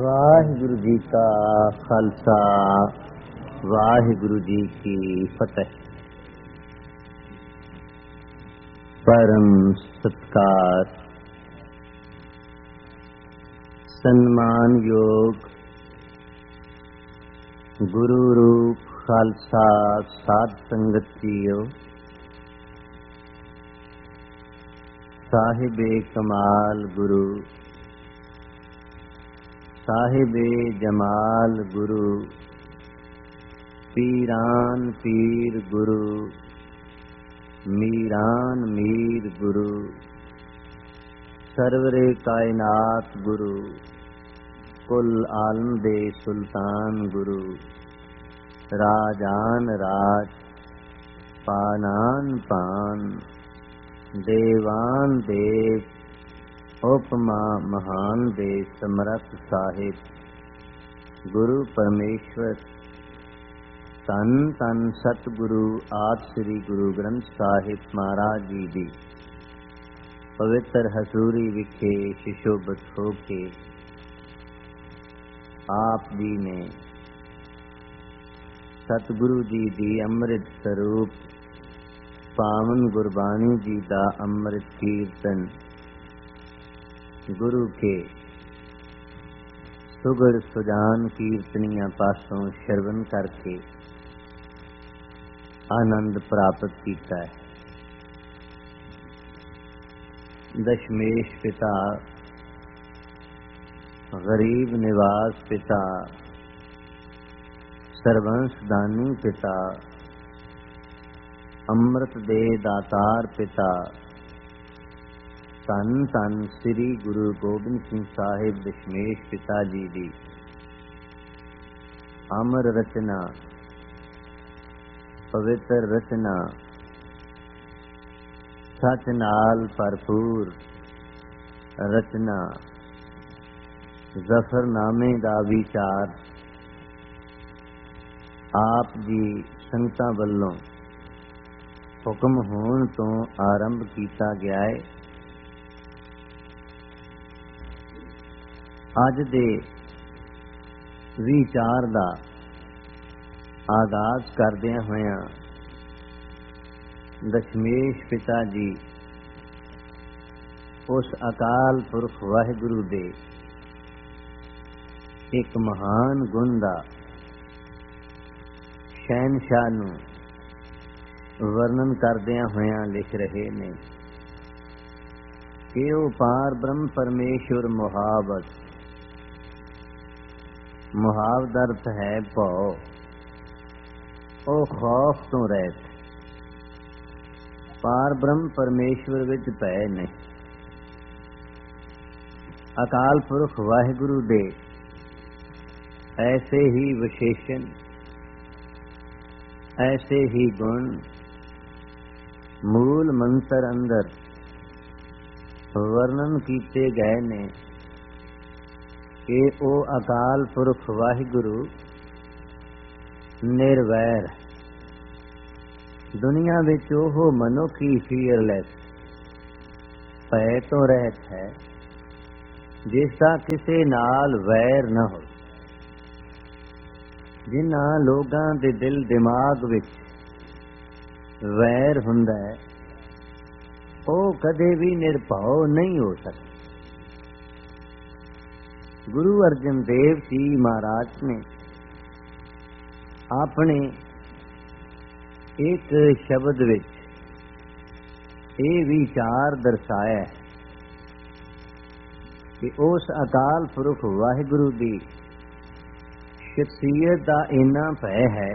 ਵਾਹਿਗੁਰੂ ਜੀ ਕਾ ਖਾਲਸਾ, ਵਾਹਿਗੁਰੂ ਜੀ ਕੀ ਫਤਿਹ। ਪਰਮ ਸਤਿਕਾਰ ਸਨਮਾਨਯੋਗ ਗੁਰੂ ਰੂਪ ਖਾਲਸਾ ਸਾਧ ਸੰਗਤ ਜੀਓ, ਸਾਹਿਬੇ ਕਮਾਲ ਗੁਰੂ, ਸਾਹਿਬੇ ਜਮਾਲ ਗੁਰੂ, ਪੀਰਾਨ ਪੀਰ ਗੁਰੂ, ਮੀਰਾਨ ਮੀਰ ਗੁਰੂ, ਸਰਵਰੇ ਕਾਇਨਾਤ ਗੁਰੂ, ਕੁਲ ਆਲਮ ਦੇ ਸੁਲਤਾਨ ਗੁਰੂ, ਰਾਜਾਨ ਰਾਜ, ਪਾਨਾਨ ਪਾਨ, ਦੇਵਾਨ ਦੇਵ, ਉਪਮਾ ਮਹਾਨ ਦੇ ਸਮਰੱਥ ਸਾਹਿਬ ਗੁਰੂ ਪਰਮੇਸ਼ਵਰ, ਧੰਨ ਧੰਨ ਸਤਿਗੁਰੂ ਆਦਿ ਸ੍ਰੀ ਗੁਰੂ ਗ੍ਰੰਥ ਸਾਹਿਬ ਮਹਾਰਾਜ ਜੀ ਦੀ ਪਵਿੱਤਰ ਹਜ਼ੂਰੀ ਵਿਖੇ ਸ਼ਿਸ਼ੋਭਤ ਹੋ ਕੇ ਆਪ ਜੀ ਨੇ ਸਤਿਗੁਰੂ ਜੀ ਦੀ ਅੰਮ੍ਰਿਤ ਸਰੂਪ ਪਾਵਨ ਗੁਰਬਾਣੀ ਜੀ ਦਾ ਅੰਮ੍ਰਿਤ ਕੀਰਤਨ ਗੁਰੂ ਕੇ ਸੁਗੜ ਸੁਜਾਨ ਕੀਰਤਨੀਆਂ ਪਾਸੋਂ ਸ਼ਰਵਨ ਕਰਕੇ ਆਨੰਦ ਪ੍ਰਾਪਤ ਕੀਤਾ ਹੈ। ਦਸ਼ਮੇਸ਼ ਪਿਤਾ, ਗਰੀਬ ਨਿਵਾਸ ਪਿਤਾ, ਸਰਵੰਸ ਦਾਨੀ ਪਿਤਾ, ਅੰਮ੍ਰਿਤ ਦੇ ਦਾਤਾਰ ਪਿਤਾ, ਧੰਨ ਧੰਨ ਸ੍ਰੀ ਗੁਰੂ ਗੋਬਿੰਦ ਸਿੰਘ ਸਾਹਿਬ ਦਸ਼ਮੇਸ਼ ਪਿਤਾ ਜੀ ਦੀ ਅਮਰ ਰਚਨਾ, ਪਵਿੱਤਰ ਰਚਨਾ, ਸੱਚ ਨਾਲ ਭਰਪੂਰ ਰਚਨਾ, ਜ਼ਫਰਨਾਮੇ ਦਾ ਵਿਚਾਰ ਆਪ ਜੀ ਸੰਗਤਾਂ ਵੱਲੋਂ ਹੁਕਮ ਹੋਣ ਤੋਂ ਆਰੰਭ ਕੀਤਾ ਗਿਆ ਹੈ। ਅੱਜ ਦੇ ਵਿਚਾਰ ਦਾ ਆਗਾਜ਼ ਕਰਦਿਆਂ ਹੋਇਆਂ ਦਸ਼ਮੇਸ਼ ਪਿਤਾ ਜੀ ਉਸ ਅਕਾਲ ਪੁਰਖ ਵਾਹਿਗੁਰੂ ਦੇ ਇੱਕ ਮਹਾਨ ਗੁਣ ਦਾ ਸ਼ਹਿਨਸ਼ਾਹ ਨੂੰ ਵਰਣਨ ਕਰਦਿਆਂ ਹੋਇਆਂ ਲਿਖ ਰਹੇ ਨੇ ਕਿ ਉਹ ਪਾਰ ਬ੍ਰਹਮ ਪਰਮੇਸ਼ਵਰ ਮੁਹਾਵਤ, ਮੁਹਾਵ ਦਾ ਅਰਥ ਹੈ ਭਉ, ਉਹ ਖੌਫ ਤੋਂ ਰਹਿਤ, ਪਾਰ ਬ੍ਰਹਮ ਪਰਮੇਸ਼ਵਰ ਵਿੱਚ ਭੈ ਨਹੀਂ। ਅਕਾਲ ਪੁਰਖ ਵਾਹਿਗੁਰੂ ਦੇ ਐਸੇ ਹੀ ਵਿਸ਼ੇਸ਼ਣ, ਐਸੇ ਹੀ ਗੁਣ ਮੂਲ ਮੰਤਰ ਅੰਦਰ ਵਰਣਨ ਕੀਤੇ ਗਏ ਨੇ ਕਿ ਉਹ ਅਕਾਲ ਪੁਰਖ ਵਾਹਿਗੁਰੂ ਨਿਰਵੈਰ, ਦੁਨੀਆ ਵਿੱਚ ਉਹ ਮਨੁੱਖੀ ਫੀਅਰਲੈਸ, ਭੈ ਤੋਂ ਰਹਿਤ ਹੈ, ਜਿਸ ਦਾ ਕਿਸੇ ਨਾਲ ਵੈਰ ਨਾ ਹੋ। ਜਿਨ੍ਹਾਂ ਲੋਕਾਂ ਦੇ ਦਿਲ ਦਿਮਾਗ ਵਿੱਚ ਵੈਰ ਹੁੰਦਾ ਹੈ, ਉਹ ਕਦੇ ਵੀ ਨਿਰਭਉ ਨਹੀਂ ਹੋ ਸਕਦਾ। ਗੁਰੂ ਅਰਜਨ ਦੇਵ ਜੀ ਮਹਾਰਾਜ ਨੇ ਆਪਣੇ ਇੱਕ ਸ਼ਬਦ ਵਿੱਚ ਇਹ ਵਿਚਾਰ ਦਰਸਾਇਆ ਕਿ ਉਸ ਅਕਾਲ ਪੁਰਖ ਵਾਹਿਗੁਰੂ ਦੀ ਸ਼ਖਸੀਅਤ ਦਾ ਇੰਨਾ ਭੈ ਹੈ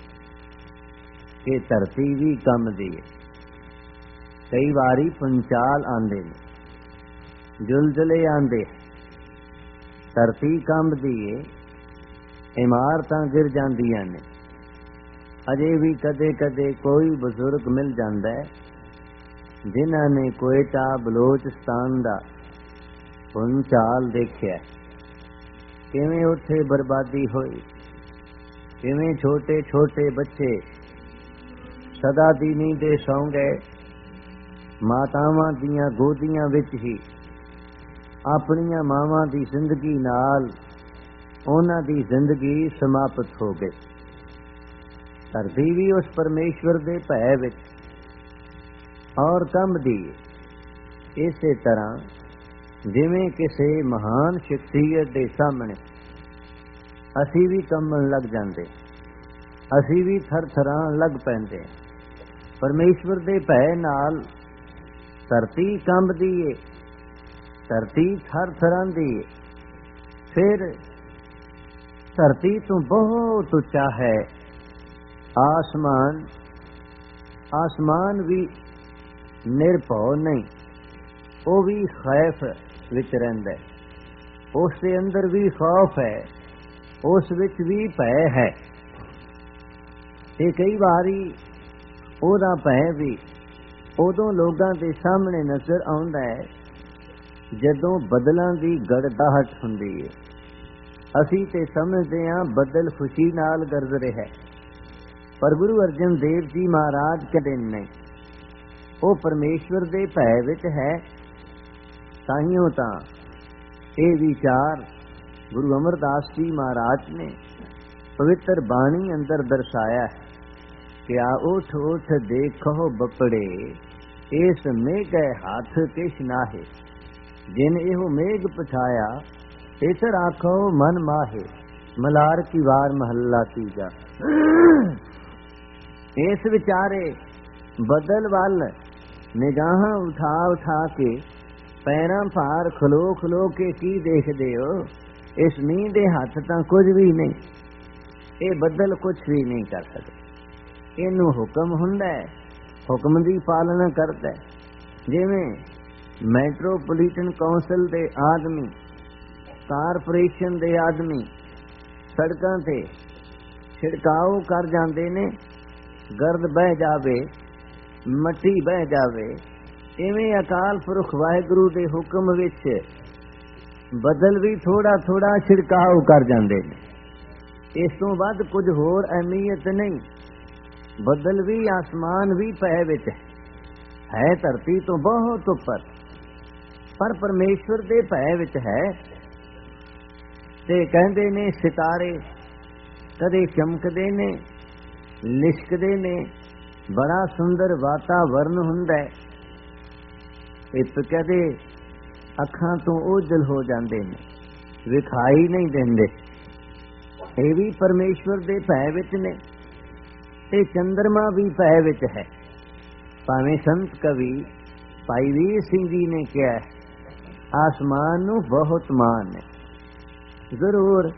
ਕਿ ਧਰਤੀ ਵੀ ਕੰਬਦੀ ਹੈ। ਕਈ ਵਾਰੀ ਪੰਚਾਲ ਆਉਂਦੇ ਨੇ, ਜ਼ੁਲਜ਼ਲੇ ਆਉਂਦੇ, ਧਰਤੀ ਕੰਬਦੀ ਏ, ਇਮਾਰਤਾਂ ਗਿਰ ਜਾਂਦੀਆਂ ਨੇ। ਅਜੇ ਵੀ ਕਦੇ ਕਦੇ ਕੋਈ ਬਜ਼ੁਰਗ ਮਿਲ ਜਾਂਦਾ ਹੈ ਜਿਨ੍ਹਾਂ ਨੇ ਕੋਇਟਾ ਬਲੋਚਿਸਤਾਨ ਦਾ ਪੰਚਾਲ ਦੇਖਿਆ, ਕਿਵੇਂ ਉੱਥੇ ਬਰਬਾਦੀ ਹੋਈ, ਕਿਵੇਂ ਛੋਟੇ ਛੋਟੇ ਬੱਚੇ ਸਦਾ ਦੀ ਨੀਂਦ ਦੇ ਸੌਂ ਗਏ, ਮਾਤਾਵਾਂ ਦੀਆਂ ਗੋਦੀਆਂ ਵਿੱਚ ਹੀ ਆਪਣੀਆਂ ਮਾਵਾਂ ਦੀ ਜ਼ਿੰਦਗੀ ਨਾਲ ਉਹਨਾਂ ਦੀ ਜ਼ਿੰਦਗੀ ਸਮਾਪਤ ਹੋ ਗਈ। ਧਰਤੀ ਵੀ ਉਸ ਪਰਮੇਸ਼ਵਰ ਦੇ ਭੈ ਵਿੱਚ ਔਰ ਕੰਬਦੀ। ਇਸੇ ਤਰ੍ਹਾਂ ਜਿਵੇਂ ਕਿਸੇ ਮਹਾਨ ਸ਼ਖਸੀਅਤ ਦੇ ਸਾਹਮਣੇ ਅਸੀਂ ਵੀ ਕੰਬਣ ਲੱਗ ਜਾਂਦੇ, ਅਸੀਂ ਵੀ ਥਰ-ਥਰਾਉਣ ਲੱਗ ਪੈਂਦੇ। ਪਰਮੇਸ਼ਵਰ ਦੇ ਭੈ ਨਾਲ ਧਰਤੀ ਕੰਬਦੀ ਏ, ਧਰਤੀ ਥਰ-ਥਰਾਂਦੀ ਏ। ਫਿਰ ਧਰਤੀ ਤੋਂ ਬਹੁਤ ਉੱਚਾ ਹੈ ਆਸਮਾਨ। ਆਸਮਾਨ ਵੀ ਨਿਰਭਉ ਨਹੀਂ, ਉਹ ਵੀ ਖੈਫ ਵਿੱਚ ਰਹਿੰਦਾ। ਉਸ ਦੇ ਅੰਦਰ ਵੀ ਖੌਫ ਹੈ, ਉਸ ਵਿੱਚ ਵੀ ਭੈ ਹੈ। ਤੇ ਕਈ ਵਾਰੀ ਉਹਦਾ ਭੈ ਵੀ ਉਦੋਂ ਲੋਕਾਂ ਦੇ ਸਾਹਮਣੇ ਨਜ਼ਰ ਆਉਂਦਾ ਹੈ ਜਦੋਂ ਬੱਦਲਾਂ ਦੀ ਗੜਗੜਾਹਟ ਹੁੰਦੀ ਹੈ। ਅਸੀਂ ਤੇ ਸਮਝਦੇ ਹਾਂ ਬੱਦਲ ਖੁਸ਼ੀ ਨਾਲ ਗਰਜ ਰਿਹਾ, ਪਰ ਗੁਰੂ ਅਰਜਨ ਦੇਵ ਜੀ ਮਹਾਰਾਜ ਕਹਿੰਦੇ ਨਹੀਂ, ਉਹ ਪਰਮੇਸ਼ਵਰ ਦੇ ਭੈ ਵਿੱਚ ਹੈ। ਤਾਹੀਓਂ ਤਾਂ ਇਹ ਵਿਚਾਰ ਗੁਰੂ ਅਮਰਦਾਸ ਜੀ ਮਹਾਰਾਜ ਨੇ ਪਵਿੱਤਰ ਬਾਣੀ ਅੰਦਰ ਦਰਸਾਇਆ ਹੈ ਕਿ ਆ ਉਠ ਉਠ ਦੇਖੋ ਬਪੜੇ, ਇਸ ਮੇਘ ਹੱਥ ਕਿਛ ਨਾਹੇ, ਜਿਨ ਇਹੋ ਮੇਘ ਪਛਾਇਆ ਇਧਰ ਆਖੋ ਮਨ ਮਾਹੇ। ਮਲਾਰ ਕੀ ਵਾਰ ਮਹੱਲਾ ਤੀਜਾ। ਇਸ ਵਿਚਾਰੇ ਬਦਲ ਵੱਲ ਨਿਗਾਹਾਂ ਉਠਾ ਉਠਾ ਕੇ ਪੈਰਾਂ ਭਾਰ ਖਲੋ ਖਲੋ ਕੇ ਕੀ ਦੇਖਦੇ ਹੋ? ਇਸ ਮੀਂਹ ਦੇ ਹੱਥ ਤਾਂ ਕੁਝ ਵੀ ਨਹੀਂ, ਇਹ ਬੱਦਲ ਕੁਝ ਵੀ ਨਹੀਂ ਕਰ ਸਕਦੇ। ਇਹਨੂੰ ਹੁਕਮ ਹੁੰਦਾ ਹੈ, ਹੁਕਮ ਦੀ ਪਾਲਣਾ ਕਰਦਾ। ਜਿਵੇਂ ਮੈਟਰੋਪੋਲੀਟਨ ਕਾਉਂਸਲ ਦੇ ਆਦਮੀ, ਕਾਰਪੋਰੇਸ਼ਨ ਦੇ ਆਦਮੀ ਸੜਕਾਂ ਤੇ ਛਿੜਕਾਓ ਕਰ ਜਾਂਦੇ ਨੇ, ਗਰਦ ਬਹਿ ਜਾਵੇ, ਮੱਟੀ ਬਹਿ ਜਾਵੇ, ਇਵੇਂ ਅਕਾਲ ਪੁਰਖ ਵਾਹਿਗੁਰੂ ਦੇ ਹੁਕਮ ਵਿੱਚ ਬੱਦਲ ਵੀ ਥੋੜਾ ਥੋੜਾ ਛਿੜਕਾਓ ਕਰ ਜਾਂਦੇ ਨੇ। ਇਸ ਤੋਂ ਵੱਧ ਕੁਝ ਹੋਰ ਅਹਿਮੀਅਤ ਨਹੀਂ। ਬੱਦਲ ਵੀ ਆਸਮਾਨ ਵੀ ਭੈ ਵਿੱਚ ਹੈ, ਧਰਤੀ ਤੋਂ ਬਹੁਤ ਉੱਪਰ, ਪਰ ਪਰਮੇਸ਼ਵਰ ਦੇ ਭੈ ਵਿੱਚ ਹੈ। ਤੇ ਕਹਿੰਦੇ ਨੇ ਸਿਤਾਰੇ ਕਦੇ ਚਮਕਦੇ ਨੇ, ਲਿਸ਼ਕਦੇ ਨੇ, ਬੜਾ ਸੁੰਦਰ ਵਾਤਾਵਰਨ ਹੁੰਦਾ ਹੈ। ਇਹ ਕਦੇ ਅੱਖਾਂ ਤੋਂ ਓਝਲ ਹੋ ਜਾਂਦੇ ਨੇ, ਵਿਖਾਈ ਨਹੀਂ ਦਿੰਦੇ। ਇਹ ਵੀ ਪਰਮੇਸ਼ਵਰ ਦੇ ਭੈ ਵਿੱਚ ਨੇ। ਤੇ ਚੰਦਰਮਾ ਵੀ ਭੈ ਵਿੱਚ ਹੈ। ਭਾਵੇਂ ਸੰਤ ਕਵੀ ਭਾਈ ਵੀਰ ਸਿੰਘ ਜੀ ਨੇ ਕਿਹਾ ਆਸਮਾਨ ਨੂੰ ਬਹੁਤ ਮਾਣ ਹੈ। ਜ਼ਰੂਰ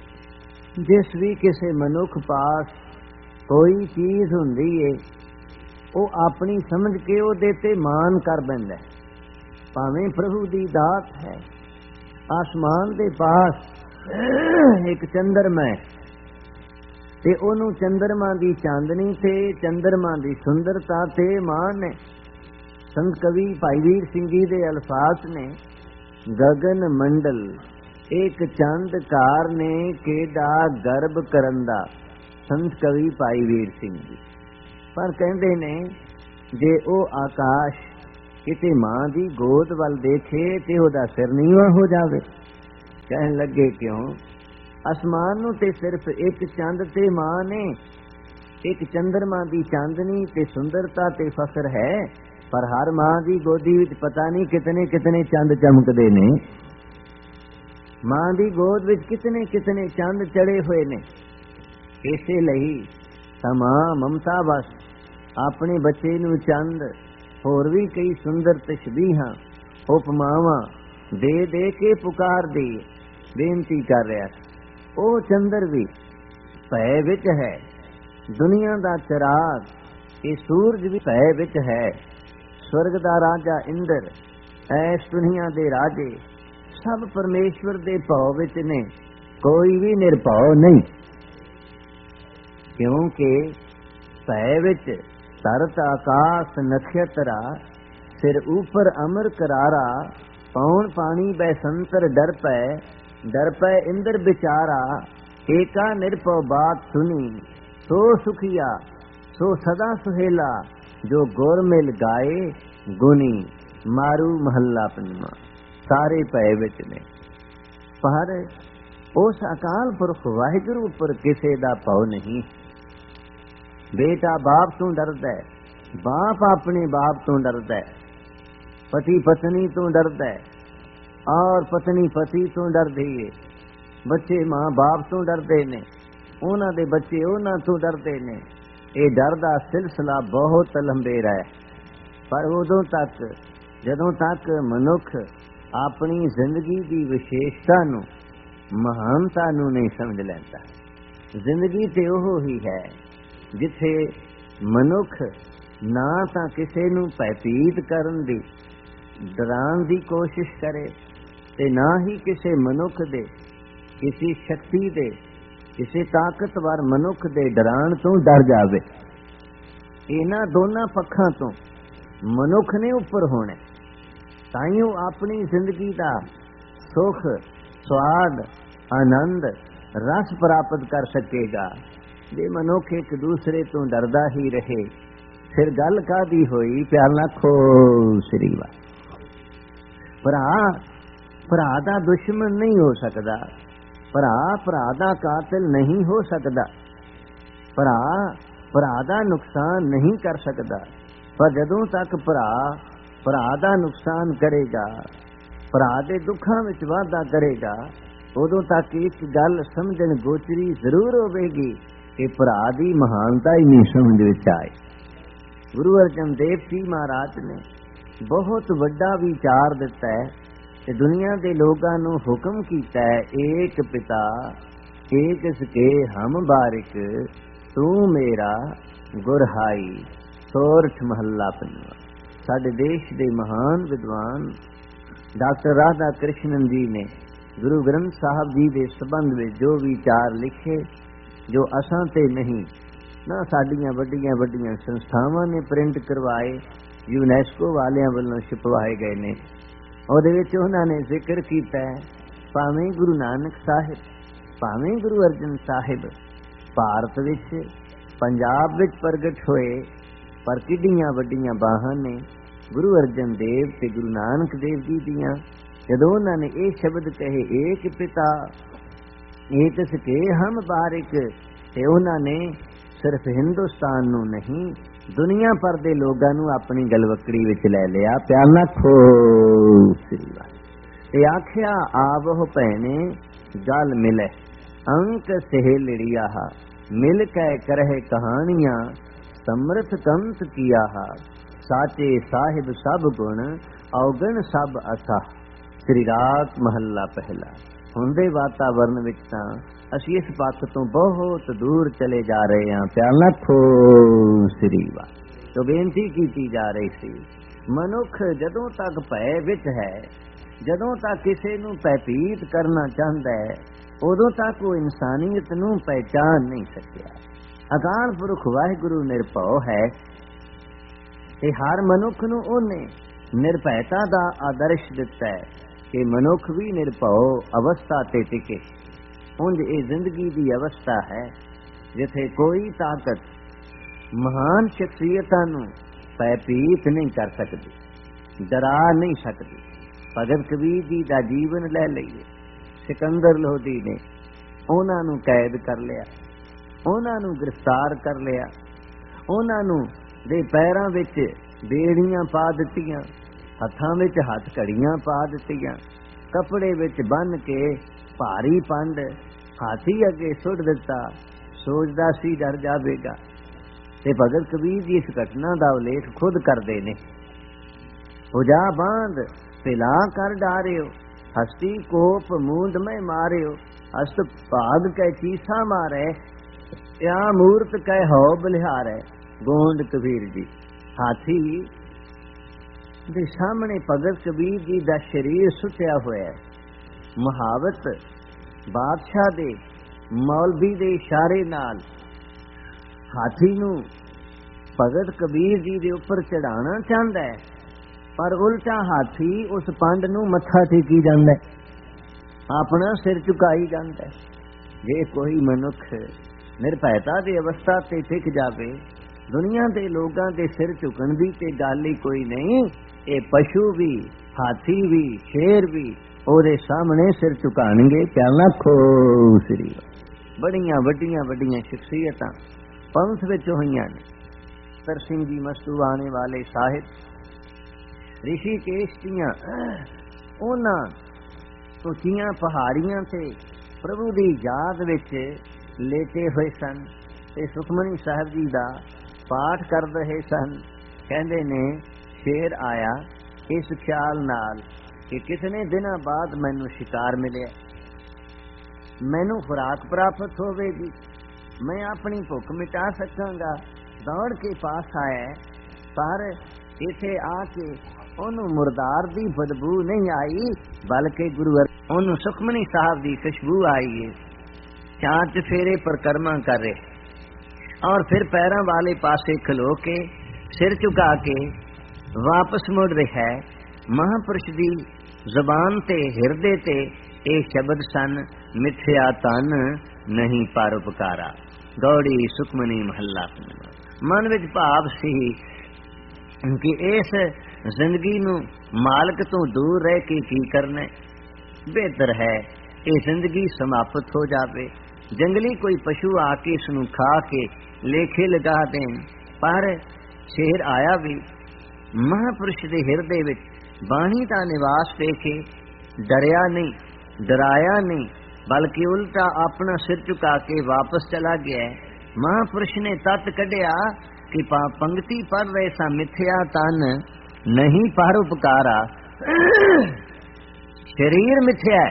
ਜਿਸ ਵੀ ਕਿਸੇ ਮਨੁੱਖ ਪਾਸ ਕੋਈ ਚੀਜ਼ ਹੁੰਦੀ ਏ, ਉਹ ਆਪਣੀ ਸਮਝ ਕੇ ਉਹਦੇ ਤੇ ਮਾਣ ਕਰ ਬੈਂਦਾ। ਭਾਵੇਂ ਪ੍ਰਭੂ ਦੀ ਦਾਤ ਹੈ। ਆਸਮਾਨ ਦੇ ਪਾਸ ਇੱਕ ਚੰਦਰਮਾ ਹੈ ਤੇ ਉਹਨੂੰ ਚੰਦਰਮਾ ਦੀ ਚਾਂਦਨੀ ਤੇ ਚੰਦਰਮਾ ਦੀ ਸੁੰਦਰਤਾ ਤੇ ਮਾਣ ਹੈ। ਸੰਤ ਕਵੀ ਭਾਈ ਵੀਰ ਸਿੰਘ ਜੀ ਦੇ ਅਲਫਾਜ਼ ਨੇ, ਗਗਨ ਮੰਡਲ ਇੱਕ ਚੰਦ ਕਾਰ ਨੇ ਕਿਹੜਾ ਗਰਭ ਕਰਨ ਦਾ। ਸੰਤ ਕਵੀ ਭਾਈ ਵੀਰ ਸਿੰਘ ਜੀ ਪਰ ਕਹਿੰਦੇ ਨੇ ਜੇ ਉਹ ਆਕਾਸ਼ ਕਿਤੇ ਮਾਂ ਦੀ ਗੋਦ ਵੱਲ ਦੇਖੇ ਤੇ ਉਹਦਾ ਸਿਰ ਨੀਵਾਂ ਹੋ ਜਾਵੇ। ਕਹਿਣ ਲੱਗੇ ਕਿਉਂ? ਅਸਮਾਨ ਨੂੰ ਤੇ ਸਿਰਫ ਇੱਕ ਚੰਦ ਤੇ ਮਾਂ ਨੇ, ਇੱਕ ਚੰਦਰਮਾ ਦੀ ਚਾਂਦਨੀ ਤੇ ਸੁੰਦਰਤਾ ਤੇ ਫਖਰ ਹੈ, ਪਰ ਹਰ ਮਾਂ ਦੀ ਗੋਦੀ ਵਿੱਚ ਪਤਾ ਨਹੀਂ ਕਿਤਨੇ ਕਿਤਨੇ ਚੰਦ ਚਮਕਦੇ ਨੇ। ਮਾਂ ਦੀ ਗੋਦ ਵਿੱਚ ਕਿਤਨੇ ਕਿਤਨੇ ਚੰਦ ਚੜੇ ਹੋਏ ਨੇ। ਇਸੇ ਲਈ ਤਮਾਮ ਮਮਤਾ ਬਸ ਆਪਣੇ ਬੱਚੇ ਨੂੰ ਚੰਦ, ਹੋਰ ਵੀ ਕਈ ਸੁੰਦਰ ਤਸ਼ਬੀਹਾਂ ਉਪਮਾਵਾਂ ਦੇ ਦੇ ਕੇ ਪੁਕਾਰਦੀ ਬੇਨਤੀ ਕਰ ਰਿਹਾ। ਉਹ ਚੰਦਰ ਵੀ ਭੈ ਵਿੱਚ ਹੈ, ਦੁਨੀਆ ਦਾ ਚਿਰਾਗ, ਇਹ ਸੂਰਜ ਵੀ ਭੈ ਵਿੱਚ ਹੈ। ਸਵਰਗ ਦਾ ਰਾਜਾ ਇੰਦਰ, ਐਸ ਦੁਨੀਆ ਦੇ ਰਾਜੇ ਸਭ ਪਰਮੇਸ਼ਵਰ ਦੇ ਭਉ ਵਿੱਚ ਨੇ, ਕੋਈ ਵੀ ਨਿਰਭਉ ਨਹੀਂ। ਕਿਉਂਕਿ ਭੈ ਵਿੱਚ ਧਰਤ ਆਕਾਸ਼ ਨਖਤਰਾ, ਸਿਰ ਉਪਰ ਅਮਰ ਕਰਾਰਾ, ਪੌਣ ਪਾਣੀ ਬੈ ਸੰਤਰ ਡਰ ਪੈ ਇੰਦਰ ਵਿਚਾਰਾ, ਏਕਾ ਨਿਰਭਉ ਬਾਤ ਸੁਣੀ, ਸੋ ਸੁਖੀਆ ਸੋ ਸਦਾ ਸੁਹੇਲਾ, ਜੋ ਗੁਰ ਮਿਲ ਗਾਏ ਗੁਣੀ। ਮਾਰੂ ਮਹੱਲਾ ਪੰਜਵਾਂ। ਸਾਰੇ ਭੈ ਵਿੱਚ ਨੇ, ਪਰ ਉਸ ਅਕਾਲ ਪੁਰਖ ਵਾਹਿਗੁਰੂ ਉੱਪਰ ਕਿਸੇ ਦਾ ਭਉ ਨਹੀਂ। ਬੇਟਾ ਬਾਪ ਤੋਂ ਡਰਦਾ ਹੈ, ਬਾਪ ਆਪਣੇ ਬਾਪ ਤੋਂ ਡਰਦਾ ਹੈ, ਪਤੀ ਪਤਨੀ ਤੋਂ ਡਰਦਾ ਹੈ, ਔਰ ਪਤਨੀ ਪਤੀ ਤੋਂ ਡਰਦੀ ਹੈ, ਬੱਚੇ ਮਾਂ ਬਾਪ ਤੋਂ ਡਰਦੇ ਨੇ, ਉਹਨਾਂ ਦੇ ਬੱਚੇ ਉਹਨਾਂ ਤੋਂ ਡਰਦੇ ਨੇ। ਇਹ ਡਰ ਦਾ ਸਿਲਸਿਲਾ ਬਹੁਤ ਲੰਬੇਰਾ ਹੈ। ਪਰ ਉਦੋਂ ਤੱਕ ਜਦੋਂ ਤੱਕ ਮਨੁੱਖ ਆਪਣੀ ਜ਼ਿੰਦਗੀ ਦੀ ਵਿਸ਼ੇਸ਼ਤਾ ਨੂੰ, ਮਹਾਨਤਾ ਨੂੰ ਨਹੀਂ ਸਮਝ ਲੈਂਦਾ। ਜ਼ਿੰਦਗੀ ਤੇ ਉਹ ਹੀ ਹੈ ਜਿੱਥੇ ਮਨੁੱਖ ਨਾ ਤਾਂ ਕਿਸੇ ਨੂੰ ਭੈਭੀਤ ਕਰਨ ਦੀ, ਡਰਾਉਣ ਦੀ ਕੋਸ਼ਿਸ਼ ਕਰੇ, ਤੇ ਨਾ ਹੀ ਕਿਸੇ ਮਨੁੱਖ ਦੇ, ਕਿਸੇ ਸ਼ਕਤੀ ਦੇ, ਕਿਸੇ ਤਾਕਤਵਰ ਮਨੁੱਖ ਦੇ ਡਰਾਉਣ ਤੋਂ ਡਰ ਜਾਵੇ। ਇਹਨਾਂ ਦੋਨਾਂ ਪੱਖਾਂ ਤੋਂ ਮਨੁੱਖ ਨੇ ਉੱਪਰ ਹੋਣਾ, ਤਾਂ ਹੀ ਉਹ ਆਪਣੀ ਜ਼ਿੰਦਗੀ ਦਾ ਸੁਖ, ਸਵਾਦ, ਆਨੰਦ, ਰਸ ਪ੍ਰਾਪਤ ਕਰ ਸਕੇਗਾ। ਜੇ ਮਨੁੱਖ ਇੱਕ ਦੂਸਰੇ ਤੋਂ ਡਰਦਾ ਹੀ ਰਹੇ, ਫਿਰ ਗੱਲ ਕਾਹਦੀ ਹੋਈ? ਪਿਆਰ ਨਾਲ ਖੋ ਸ੍ਰੀ ਵਾਹਿਗੁਰੂ। ਭਰਾ ਦਾ ਦੁਸ਼ਮਣ ਨਹੀਂ ਹੋ ਸਕਦਾ, ਭਰਾ ਦਾ ਕਾਤਿਲ ਨਹੀਂ ਹੋ ਸਕਦਾ, ਭਰਾ ਦਾ ਨੁਕਸਾਨ ਨਹੀਂ ਕਰ ਸਕਦਾ। ਪਰ ਜਦੋਂ ਤੱਕ ਭਰਾ ਦਾ ਨੁਕਸਾਨ ਕਰੇਗਾ, ਭਰਾ ਦੇ ਦੁੱਖਾਂ ਵਿੱਚ ਵਾਧਾ ਕਰੇਗਾ, ਉਦੋਂ ਤੱਕ ਇੱਕ ਗੱਲ ਸਮਝਣ ਗੋਚਰੀ ਜ਼ਰੂਰ ਹੋਵੇਗੀ ਕਿ ਭਰਾ ਦੀ ਮਹਾਨਤਾ ਹੀ ਨਹੀਂ ਸਮਝ ਵਿੱਚ ਆਏ। ਗੁਰੂ ਅਰਜਨ ਦੇਵ ਜੀ ਮਹਾਰਾਜ ਨੇ ਬਹੁਤ ਵੱਡਾ ਵਿਚਾਰ ਦਿੱਤਾ ਹੈ ਤੇ ਦੁਨੀਆ ਦੇ ਲੋਕਾਂ ਨੂੰ ਹੁਕਮ ਕੀਤਾ ਹੈ, ਏਕ ਪਿਤਾ ਏਕ ਸਕੇ ਹਮ ਬਾਰਿਕ, ਤੂੰ ਮੇਰਾ ਗੁਰਹਾਈ। ਸੋਰਠ ਮਹੱਲਾ ਪੰਜਵਾਂ। ਸਾਡੇ ਦੇਸ਼ ਦੇ ਮਹਾਨ ਵਿਦਵਾਨ ਡਾਕਟਰ ਰਾਧਾ ਕ੍ਰਿਸ਼ਨਨ ਜੀ ਨੇ ਗੁਰੂ ਗ੍ਰੰਥ ਸਾਹਿਬ ਜੀ ਦੇ ਸੰਬੰਧ ਵਿੱਚ ਜੋ ਵਿਚਾਰ ਲਿਖੇ, ਜੋ ਅਸਾਂ ਤੇ ਨਹੀਂ ਨਾ ਸਾਡੀਆਂ ਵੱਡੀਆਂ ਵੱਡੀਆਂ ਸੰਸਥਾਵਾਂ ਨੇ ਪ੍ਰਿੰਟ ਕਰਵਾਏ, ਯੂਨੈਸਕੋ ਵਾਲਿਆਂ ਵੱਲੋਂ ਛਪਵਾਏ ਗਏ ਨੇ, ਉਹਦੇ ਵਿੱਚ ਉਹਨਾਂ ਨੇ ਜ਼ਿਕਰ ਕੀਤਾ ਹੈ, ਭਾਵੇਂ ਗੁਰੂ ਨਾਨਕ ਸਾਹਿਬ, ਭਾਵੇਂ ਗੁਰੂ ਅਰਜਨ ਸਾਹਿਬ ਭਾਰਤ ਵਿੱਚ, ਪੰਜਾਬ ਵਿੱਚ ਪ੍ਰਗਟ ਹੋਏ, ਪਰ ਕਿੱਡੀਆਂ ਵੱਡੀਆਂ ਬਾਹਾਂ ਨੇ ਗੁਰੂ ਅਰਜਨ ਦੇਵ ਤੇ ਗੁਰੂ ਨਾਨਕ ਦੇਵ ਜੀ ਦੀਆਂ। ਜਦੋਂ ਉਹਨਾਂ ਨੇ ਇਹ ਸ਼ਬਦ ਕਹੇ, ਏਕ ਪਿਤਾ ਏਕ ਸਕੇ ਹਮ ਬਾਰਿਕ, ਤੇ ਉਹਨਾਂ ਨੇ ਸਿਰਫ ਹਿੰਦੁਸਤਾਨ ਨੂੰ ਨਹੀਂ, ਦੁਨੀਆ ਭਰ ਦੇ ਲੋਕਾਂ ਨੂੰ ਆਪਣੀ ਗਲਵਕੜੀ ਵਿੱਚ ਲੈ ਲਿਆ। ਪਿਆਰ ਨਾਲ ਖੋ ਸ੍ਰੀ ਵਾਹਿਗੁਰੂ। ਤੇ ਆਖਿਆ ਆਵਹੁ ਭੈਣੇ ਜਲ ਮਿਲੇ, ਅੰਕ ਸਹੇਲੜੀਆ, ਮਿਲ ਕੇ ਕਰਹਿ ਕਹਾਣੀਆਂ, ਸਮਰਥ ਕੰਤ ਕੀਆ, ਸਾਚੇ ਸਾਹਿਬ ਸਭ ਗੁਣ, ਔਗਣ ਸਭ ਅਸਾ। ਸ੍ਰੀ ਰਾਗ ਮਹੱਲਾ ਪਹਿਲਾ। ਹੁਣ ਦੇ ਵਾਤਾਵਰਨ ਵਿੱਚ ਤਾਂ ਅਸੀਂ ਇਸ ਪੱਖ ਤੋਂ ਬਹੁਤ ਦੂਰ ਚਲੇ ਜਾ ਰਹੇ ਹਾਂ। ਪਿਆਰ ਨਾਲ ਖੋ ਸ੍ਰੀ ਵਾਹਿਗੁਰੂ। ਜੋ ਬੇਨਤੀ ਕੀਤੀ ਜਾ ਰਹੀ ਸੀ, ਮਨੁੱਖ ਜਦੋਂ ਤੱਕ ਭੈ ਵਿੱਚ ਹੈ, ਜਦੋਂ ਤੱਕ ਕਿਸੇ ਨੂੰ ਭੈਭੀਤ ਕਰਨਾ ਚਾਹੁੰਦਾ ਹੈ, ਉਦੋਂ ਤੱਕ ਉਹ ਇਨਸਾਨੀਅਤ ਨੂੰ ਪਹਿਚਾਨ ਨਹੀਂ ਸਕਿਆ। ਅਕਾਲ ਪੁਰਖ ਵਾਹਿਗੁਰੂ ਨਿਰਭਉ ਹੈ ਤੇ ਹਰ ਮਨੁੱਖ ਨੂੰ ਉਹਨੇ ਨਿਰਭੈਤਾ ਦਾ ਆਦਰਸ਼ ਦਿੱਤਾ ਹੈ ਕਿ ਮਨੁੱਖ ਵੀ ਨਿਰਭਉ ਅਵਸਥਾ ਤੇ ਟਿਕੇ। ਉਂਝ ਇਹ ਜ਼ਿੰਦਗੀ ਦੀ ਅਵਸਥਾ ਹੈ ਜਿੱਥੇ ਕੋਈ ਤਾਕਤ ਮਹਾਨ ਸ਼ਖਸੀਅਤਾਂ ਨੂੰ ਭੈਭੀਤ ਨਹੀਂ ਕਰ ਸਕਦੀ, ਡਰਾ ਨਹੀਂ ਸਕਦੀ। ਭਗਤ ਕਬੀਰ ਜੀ ਦਾ ਜੀਵਨ ਲੈ ਲਈਏ, ਸਿਕੰਦਰ ਲੋਧੀ ਨੇ ਉਹਨਾਂ ਨੂੰ ਕੈਦ ਕਰ ਲਿਆ, ਉਹਨਾਂ ਨੂੰ ਗ੍ਰਿਫਤਾਰ ਕਰ ਲਿਆ, ਉਹਨਾਂ ਨੂੰ ਦੇ ਪੈਰਾਂ ਵਿੱਚ ਬੇੜੀਆਂ ਪਾ ਦਿੱਤੀਆਂ, ਹੱਥਾਂ ਵਿੱਚ ਹੱਥ ਘੜੀਆਂ ਪਾ ਦਿੱਤੀਆਂ, ਕੱਪੜੇ ਵਿੱਚ ਬੰਨ੍ਹ ਕੇ ਭਾਰੀ ਪੰਡ ਹਾਥੀ ਅੱਗੇ ਸੁੱਟ ਦਿੱਤਾ। ਸੋਚਦਾ ਸੀ ਡਰ ਜਾਵੇਗਾ, ਤੇ ਭਗਤ ਕਬੀਰ ਜੀ ਇਸ ਘਟਨਾ ਦਾ ਉਲੇਖ ਖੁਦ ਕਰਦੇ ਨੇ। ਉਜਾ ਬਾਂਧ ਪਿਲਾ ਕਰ ਡਾਰਿਓ, ਹਸਤੀ ਕੋਪ ਮੂੰਦ ਮੈਂ ਮਾਰਿਓ, ਹਸਤ ਭਾਗ ਕੈ ਚੀਸਾ ਮਾਰੇ, या मूर्त कह हो बलिहार है। गोंद कबीर जी। हाथी ਦੇ ਸਾਹਮਣੇ ਭਗਤ ਕਬੀਰ ਜੀ ਦਾ ਸ਼ਰੀਰ ਸੁੱਟਿਆ ਹੋਇਆ ਹੈ। ਮੁਹਾਵਤ ਬਾਦਸ਼ਾਹ ਦੇ ਮੌਲਵੀ ਦੇ ਇਸ਼ਾਰੇ ਨਾਲ ਹਾਥੀ ਨੂੰ ਭਗਤ ਕਬੀਰ ਜੀ ਦੇ ਉੱਪਰ ਚੜਾਉਣਾ ਚਾਹੁੰਦਾ ਹੈ, ਪਰ ਉਲਟਾ ਹਾਥੀ ਉਸ ਪੰਡ ਨੂੰ ਮੱਥਾ ਟੇਕੀ ਜਾਂਦਾ, ਆਪਣਾ ਸਿਰ ਝੁਕਾਈ ਜਾਂਦਾ। ਜੇ ਕੋਈ ਮਨੁੱਖ ਨਿਰਭੈਤਾ ਦੀ ਅਵਸਥਾ ਤੇ ਟਿਕ ਜਾਵੇ, ਦੁਨੀਆ ਦੇ ਲੋਕਾਂ ਦੇ ਸਿਰ ਝੁਕਣ ਦੀ ਤੇ ਗੱਲ ਹੀ ਕੋਈ ਨਹੀਂ। ਇਹ ਪਸ਼ੂ ਵੀ, ਹਾਥੀ ਵੀ, ਸ਼ੇਰ ਵੀ ਉਹਦੇ ਸਾਹਮਣੇ ਸਿਰ ਝੁਕਾਣਗੇ। ਪਿਆਰ ਲੱਖੋ ਸ੍ਰੀ। ਬੜੀਆਂ ਵੱਡੀਆਂ ਵੱਡੀਆਂ ਸ਼ਖਸੀਅਤਾਂ ਪੰਥ ਵਿੱਚ ਹੋਈਆਂ ਨੇ। ਅਤਰ ਸਿੰਘ ਜੀ ਮਸਤੂਆਣੇ ਵਾਲੇ ਸਾਹਿਬ ਰਿਸ਼ੀਕੇਸ਼ ਦੀਆਂ ਉਹਨਾਂ ਉੱਚੀਆਂ ਪਹਾੜੀਆਂ ਤੇ ਪ੍ਰਭੂ ਦੀ ਯਾਦ ਵਿੱਚ ਲੇਟੇ ਹੋਏ ਸਨ ਤੇ ਸੁਖਮਨੀ ਸਾਹਿਬ ਜੀ ਦਾ ਪਾਠ ਕਰ ਰਹੇ ਸਨ। ਕਹਿੰਦੇ ਨੇ ਸ਼ੇਰ ਆਇਆ ਇਸ ਖਿਆਲ ਨਾਲ ਕਿ ਕਿਤਨੇ ਦਿਨਾਂ ਬਾਅਦ ਮੈਨੂੰ ਸ਼ਿਕਾਰ ਮਿਲਿਆ, ਮੈਨੂੰ ਖੁਰਾਕ ਪ੍ਰਾਪਤ ਹੋਵੇਗੀ, ਮੈਂ ਆਪਣੀ ਭੁੱਖ ਮਿਟਾ ਸਕਾਂਗਾ। ਦੌੜ ਕੇ ਪਾਸ ਆਇਆ, ਪਰ ਇੱਥੇ ਆ ਕੇ ਉਹਨੂੰ ਮੁਰਦਾਰ ਦੀ ਬਦਬੂ ਨਹੀਂ ਆਈ, ਬਲਕਿ ਗੁਰੂ ਉਹਨੂੰ ਸੁਖਮਨੀ ਸਾਹਿਬ ਦੀ ਖੁਸ਼ਬੂ ਆਈ ਹੈ। ਚਾਰ ਚਫੇਰੇ ਪਰਿਕਰਮਾ ਕਰ ਰਹੇ ਔਰ ਫਿਰ ਪੈਰਾਂ ਵਾਲੇ ਪਾਸੇ ਖਲੋ ਕੇ ਸਿਰ ਝੁਕਾ ਕੇ ਵਾਪਸ ਮੁੜ ਰਿਹਾ ਹੈ। ਮਹਾਂਪੁਰਸ਼ ਦੀ ਜ਼ਬਾਨ ਤੇ ਹਿਰਦੇ ਤੇ ਇਹ ਸ਼ਬਦ ਸਨ, ਮਿਥਿਆ ਤਨ ਨਹੀਂ ਪਰਉਪਕਾਰਾ। ਗੌੜੀ ਸੁਖਮਨੀ ਮਹੱਲਾ। ਮਨ ਵਿੱਚ ਭਾਵ ਸੀ ਕਿ ਇਸ ਜ਼ਿੰਦਗੀ ਨੂੰ ਮਾਲਕ ਤੋਂ ਦੂਰ ਰਹਿ ਕੇ ਕੀ ਕਰਨਾ, ਬਿਹਤਰ ਹੈ ਇਹ ਜ਼ਿੰਦਗੀ ਸਮਾਪਤ ਹੋ ਜਾਵੇ। ਜੰਗਲੀ ਕੋਈ ਪਸ਼ੂ ਆ ਕੇ ਇਸ ਨੂੰ ਖਾ ਕੇ ਲੇਖੇ ਲਗਾ ਦੇਣ। ਪਰ ਸ਼ੇਰ ਆਇਆ ਵੀ ਮਹਾਂਪੁਰਸ਼ ਦੇ ਹਿਰਦੇ ਵਿੱਚ ਬਾਣੀ ਦਾ ਨਿਵਾਸ ਵੇਖੇ ਡਰਿਆ ਨਹੀਂ, ਡਰਾਇਆ ਨਹੀਂ, ਬਲਕਿ ਉਲਟਾ ਆਪਣਾ ਸਿਰ ਝੁਕਾ ਕੇ ਵਾਪਸ ਚਲਾ ਗਿਆ। ਮਹਾਂਪੁਰਸ਼ ਨੇ ਤੱਤ ਕੱਢਿਆ ਕਿ ਪੰਕਤੀ ਪੜ੍ਹ ਰਹੇ ਸਾਂ, ਮਿਥਿਆ ਤਨ ਨਹੀਂ ਪਰਉਪਕਾਰਾ। ਸਰੀਰ ਮਿਥਿਆ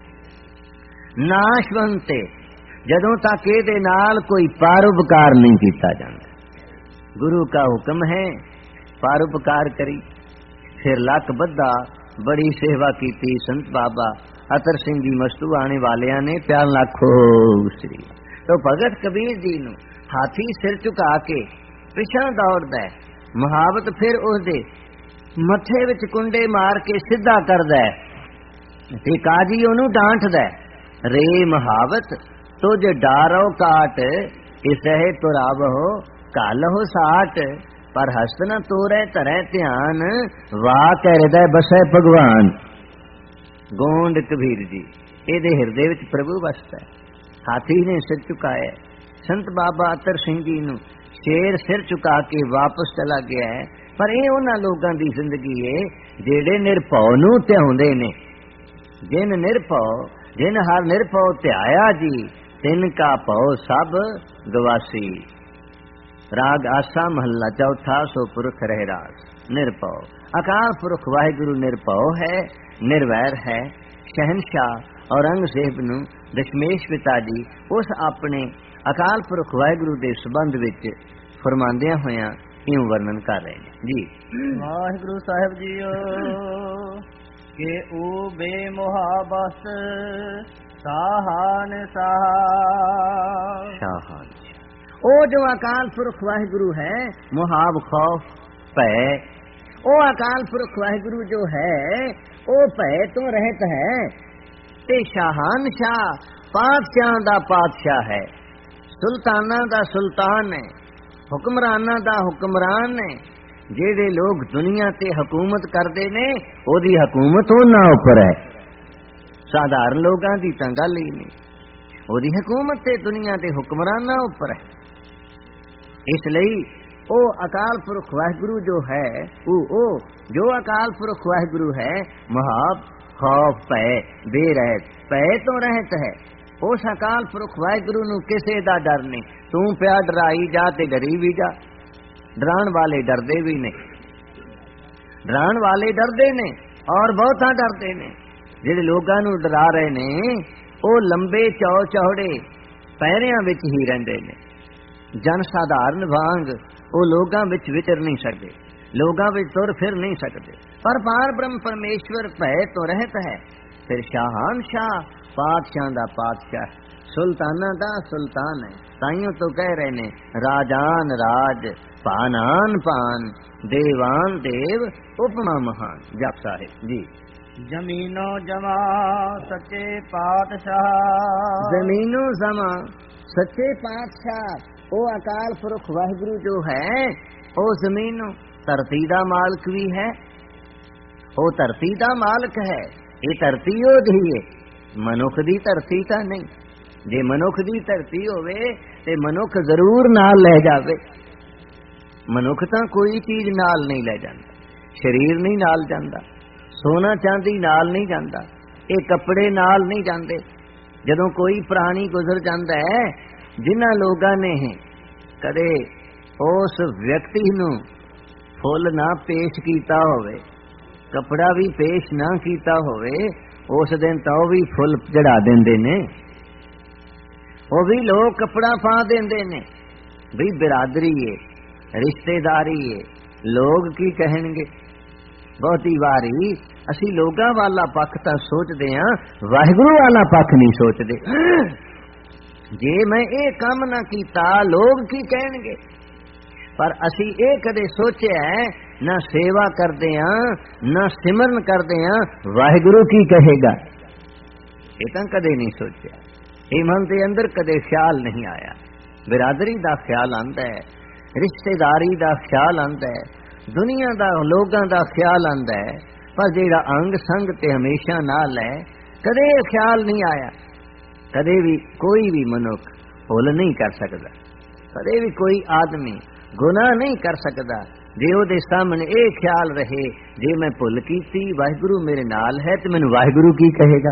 ਨਾਸ਼ਵੰਤੇ, ਜਦੋਂ ਤੱਕ ਇਹਦੇ ਨਾਲ ਕੋਈ ਪਰਉਪਕਾਰ ਨਹੀਂ ਕੀਤਾ ਜਾਂਦਾ। ਗੁਰੂ का ਹੁਕਮ ਹੈ ਪਰਉਪਕਾਰ ਕਰੀ। ਫਿਰ ਲੱਕ ਬੱਧਾ ਬੜੀ ਸੇਵਾ ਕੀਤੀ ਸੰਤ ਬਾਬਾ ਅਤਰ ਸਿੰਘ ਜੀ ਮਸਤੂਆਣੇ ਵਾਲਿਆਂ ਨੇ। ਪਿਆਰ ਲੱਖੋ ਸ੍ਰੀ। तो भगत कबीर जी ਨੂੰ ਹਾਥੀ ਸਿਰ ਝੁਕਾ ਕੇ ਪਿਛਾਂ ਦੌੜਦਾ ਹੈ। ਮੁਹਾਵਤ ਫਿਰ ਉਹਦੇ ਮੱਥੇ ਵਿੱਚ ਕੁੰਡੇ ਮਾਰ ਕੇ ਸਿੱਧਾ ਕਰਦਾ ਹੈ ਤੇ ਕਾਜੀ ਉਹਨੂੰ ਡਾਂਟਦਾ ਹੈ। ਰੇ ਮੁਹਾਵਤ ਤੁਝ ਡਾਰੋ ਕਾਟ, ਇਸਹਿ ਤੁਰਾਵਹੁ ਕਾਲਹੁ ਸਾਟ। ਪਰ ਹਸਤ ਨ ਤੋਰੈ ਧਰੈ ਧਿਆਨ, ਵਾਹ ਕਹਿ ਹਿਰਦੈ ਬਸੈ ਭਗਵਾਨ। ਗੋਂਡ ਕਬੀਰ ਜੀ, ਇਹਦੇ ਹਿਰਦੇ ਵਿੱਚ ਪ੍ਰਭੂ ਵਸਦਾ ਹੈ। ਹਾਥੀ ਨੇ ਸਿਰ ਝੁਕਾਇਆ। ਸੰਤ ਬਾਬਾ ਅਤਰ ਸਿੰਘ ਜੀ ਨੂੰ ਸ਼ੇਰ ਸਿਰ ਝੁਕਾ ਕੇ ਵਾਪਸ ਚਲਾ ਗਿਆ ਹੈ। ਪਰ ਇਹ ਉਹਨਾਂ ਲੋਕਾਂ ਦੀ ਜ਼ਿੰਦਗੀ ਹੈ ਜਿਹੜੇ ਨਿਰਭਉ ਨੂੰ ਧਿਆਉਂਦੇ ਨੇ। ਜਿਨ ਨਿਰਭਉ, ਜਿਨ ਹਰ ਨਿਰਭਉ ਧਿਆਇਆ ਜੀ, ਤਿਨ ਕਾ ਭਉ ਸਭ ਗਵਾਸੀ। ਰਾਗ ਆਸਾ ਮਹੱਲਾ ਚੌਥਾ। ਸੋ ਪੁਰਖ ਰਹਿ ਰਾਸ। ਨਿਰਭਉ ਅਕਾਲ ਪੁਰਖ ਵਾਹਿਗੁਰੂ ਨਿਰਭਉ ਹੈ, ਨਿਰਵੈਰ ਹੈ। ਸ਼ਹਿਨशाह ਔਰੰਗਜ਼ੇਬ ਨੂੰ ਦਸ਼ਮੇਸ਼ ਪਿਤਾ ਜੀ ਉਸ ਆਪਣੇ ਅਕਾਲ ਪੁਰਖ ਵਾਹਿਗੁਰੂ ਦੇ ਸੰਬੰਧ ਵਿੱਚ ਫਰਮਾਉਂਦਿਆਂ ਹੋਇਆਂ ਇਉਂ ਵਰਣਨ ਕਰ ਰਹੇ ਨੇ ਜੀ। ਵਾਹਿਗੁਰੂ ਸਾਹਿਬ ਜੀਓ ਕਿ ਓ ਬੇਮੁਹਾਬਸ ਸਾਹਾਨ ਸਾਹਾਨ। ਉਹ ਜੋ ਅਕਾਲ ਪੁਰਖ ਵਾਹਿਗੁਰੂ ਹੈ, ਮੁਹਾਬ ਖੌਫ ਭੈ। ਉਹ ਅਕਾਲ ਪੁਰਖ ਵਾਹਿਗੁਰੂ ਜੋ ਹੈ ਉਹ ਭੈ ਤੋਂ ਰਹਿਤ ਹੈ ਤੇ ਸ਼ਾਹਾਨ ਸ਼ਾਹ ਪਾਤਸ਼ਾਹ ਦਾ ਪਾਤਸ਼ਾਹ ਹੈ, ਸੁਲਤਾਨਾਂ ਦਾ ਸੁਲਤਾਨ ਹੈ, ਹੁਕਮਰਾਨਾਂ ਦਾ ਹੁਕਮਰਾਨ ਹੈ। ਜਿਹੜੇ ਲੋਕ ਦੁਨੀਆ ਤੇ ਹਕੂਮਤ ਕਰਦੇ ਨੇ ਉਹਦੀ ਹਕੂਮਤ ਉਹਨਾਂ ਉੱਪਰ ਹੈ। ਸਾਧਾਰਨ ਲੋਕਾਂ ਦੀ ਤਾਂ ਗੱਲ ਹੀ ਨਹੀਂ, ਉਹਦੀ ਹਕੂਮਤ ਤੇ ਦੁਨੀਆ ਦੇ ਹੁਕਮਰਾਨਾਂ ਉੱਪਰ ਹੈ। ਇਸ ਲਈ ਉਹ ਅਕਾਲ ਪੁਰਖ ਵਾਹਿਗੁਰੂ ਜੋ ਹੈ ਉਹ ਜੋ ਅਕਾਲ ਪੁਰਖ ਵਾਹਿਗੁਰੂ ਹੈ ਮੁਹਾਬ ਖੌਫ ਭੈ ਬੇਰਹਿਤ, ਭੈ ਤੋਂ ਰਹਿਤ ਹੈ। ਉਸ ਅਕਾਲ ਪੁਰਖ ਵਾਹਿਗੁਰੂ ਨੂੰ ਕਿਸੇ ਦਾ ਡਰ ਨਹੀਂ। ਤੂੰ ਪਿਆ ਡਰਾਈ ਜਾ ਤੇ ਡਰੀ ਵੀ ਜਾ। ਡਰਾਉਣ ਵਾਲੇ ਡਰਦੇ ਵੀ ਨੇ, ਡਰਾਉਣ ਵਾਲੇ ਡਰਦੇ ਨੇ ਔਰ ਬਹੁਤਾ ਡਰਦੇ ਨੇ। ਜਿਹੜੇ ਲੋਕਾਂ ਨੂੰ ਡਰਾ ਰਹੇ ਨੇ ਉਹ ਲੰਬੇ ਚੌੜੇ ਪਹਿਰਿਆਂ ਵਿੱਚ ਹੀ ਰਹਿੰਦੇ ਨੇ। ਜਨ ਸਾਧਾਰਨ ਵਾਂਗ ਉਹ ਲੋਕਾਂ ਵਿੱਚ ਵਿਚਰ ਨਹੀਂ ਸਕਦੇ, ਲੋਕਾਂ ਵਿੱਚ ਤੁਰ ਫਿਰ ਨਹੀਂ ਸਕਦੇ। ਪਰ ਪਾਰ ਬ੍ਰਹਮ ਪਰਮੇਸ਼ਵਰ ਭੈ ਤੋਂ ਰਹਿਤ ਹੈ। ਫਿਰ ਸ਼ਾਹਾਨ ਸ਼ਾਹ ਪਾਤਸ਼ਾਹ ਦਾ ਪਾਤਸ਼ਾਹ, ਸੁਲਤਾਨਾਂ ਦਾ ਸੁਲਤਾਨ ਹੈ। ਤਾਈਓ ਤੋਂ ਕਹਿ ਰਹੇ ਨੇ ਰਾਜਾਨ ਰਾਜ, ਪਾਨਾਨ ਪਾਨ, ਦੇਵਾਨ ਦੇਵ, ਉਪਮਾ ਮਹਾਨ। ਜਪ ਸਾਹਿਬ ਜੀ। ਜ਼ਮੀਨੋ ਜਮਾ ਸੱਚੇ ਪਾਤਸ਼ਾਹ। ਜ਼ਮੀਨੋ ਜਮਾ ਸੱਚੇ ਪਾਤਸ਼ਾਹ ਉਹ ਅਕਾਲ ਪੁਰਖ ਵਾਹਿਗੁਰੂ ਜੋ ਹੈ ਉਹ ਜ਼ਮੀਨ ਧਰਤੀ ਦਾ ਮਾਲਕ ਵੀ ਹੈ। ਉਹ ਧਰਤੀ ਦਾ ਮਾਲਕ ਹੈ, ਇਹ ਧਰਤੀ ਉਹਦੀ ਹੈ, ਮਨੁੱਖ ਦੀ ਧਰਤੀ ਤਾਂ ਨਹੀਂ। ਜੇ ਮਨੁੱਖ ਦੀ ਧਰਤੀ ਹੋਵੇ ਤੇ ਮਨੁੱਖ ਜ਼ਰੂਰ ਨਾਲ ਲੈ ਜਾਵੇ। ਮਨੁੱਖ ਤਾਂ ਕੋਈ ਚੀਜ਼ ਨਾਲ ਨਹੀਂ ਲੈ ਜਾਂਦਾ, ਸਰੀਰ ਨਹੀਂ ਨਾਲ ਜਾਂਦਾ, ਸੋਨਾ ਚਾਂਦੀ ਨਾਲ ਨਹੀਂ ਜਾਂਦਾ, ਇਹ ਕੱਪੜੇ ਨਾਲ ਨਹੀਂ ਜਾਂਦੇ। ਜਦੋਂ ਕੋਈ ਪ੍ਰਾਣੀ ਗੁਜ਼ਰ ਜਾਂਦਾ ਹੈ, ਜਿਨ੍ਹਾਂ ਲੋਕਾਂ ਨੇ ਕਦੇ ਉਸ ਵਿਅਕਤੀ ਨੂੰ ਫੁੱਲ ਨਾ ਪੇਸ਼ ਕੀਤਾ ਹੋਵੇ, ਕੱਪੜਾ ਵੀ ਪੇਸ਼ ਨਾ ਕੀਤਾ ਹੋਵੇ, ਉਸ ਦਿਨ ਤਾਂ ਉਹ ਵੀ ਫੁੱਲ ਚੜਾ ਦਿੰਦੇ ਨੇ, ਉਹ ਵੀ ਲੋਕ ਕੱਪੜਾ ਪਾ ਦਿੰਦੇ ਨੇ ਵੀ ਬਿਰਾਦਰੀ ਏ, ਰਿਸ਼ਤੇਦਾਰੀ ਏ। ਲੋਕ ਕੀ ਕਹਿਣਗੇ? ਬਹੁਤੀ ਵਾਰੀ ਅਸੀਂ ਲੋਕਾਂ ਵਾਲਾ ਪੱਖ ਤਾਂ ਸੋਚਦੇ ਹਾਂ, ਵਾਹਿਗੁਰੂ ਵਾਲਾ ਪੱਖ ਨਹੀਂ ਸੋਚਦੇ। ਜੇ ਮੈਂ ਇਹ ਕੰਮ ਨਾ ਕੀਤਾ ਲੋਕ ਕੀ ਕਹਿਣਗੇ? ਪਰ ਅਸੀਂ ਇਹ ਕਦੇ ਸੋਚਿਆ ਨਾ ਸੇਵਾ ਕਰਦੇ ਹਾਂ, ਨਾ ਸਿਮਰਨ ਕਰਦੇ ਹਾਂ, ਵਾਹਿਗੁਰੂ ਕੀ ਕਹੇਗਾ? ਇਹ ਤਾਂ ਕਦੇ ਨਹੀਂ ਸੋਚਿਆ। ਇਹ ਮਨ ਦੇ ਅੰਦਰ ਕਦੇ ਖਿਆਲ ਨਹੀਂ ਆਇਆ। ਬਿਰਾਦਰੀ ਦਾ ਖਿਆਲ ਆਉਂਦਾ ਹੈ, ਰਿਸ਼ਤੇਦਾਰੀ ਦਾ ਖਿਆਲ ਆਉਂਦਾ ਹੈ, ਦੁਨੀਆ ਦਾ ਲੋਕਾਂ ਦਾ ਖਿਆਲ ਆਉਂਦਾ ਹੈ, ਪਰ ਜਿਹੜਾ ਅੰਗ ਸੰਗ ਤੇ ਹਮੇਸ਼ਾ ਨਾਲ ਹੈ, ਕਦੇ ਖਿਆਲ ਨਹੀਂ ਆਇਆ। ਕਦੇ ਵੀ ਕੋਈ ਵੀ ਮਨੁੱਖ ਭੁੱਲ ਨਹੀਂ ਕਰ ਸਕਦਾ, ਕਦੇ ਵੀ ਕੋਈ ਆਦਮੀ ਗੁਨਾਹ ਨਹੀਂ ਕਰ ਸਕਦਾ ਜੇ ਉਹਦੇ ਸਾਹਮਣੇ ਇਹ ਖਿਆਲ ਰਹੇ, ਜੇ ਮੈਂ ਭੁੱਲ ਕੀਤੀ, ਵਾਹਿਗੁਰੂ ਮੇਰੇ ਨਾਲ ਹੈ ਤੇ ਮੈਨੂੰ ਵਾਹਿਗੁਰੂ ਕੀ ਕਹੇਗਾ?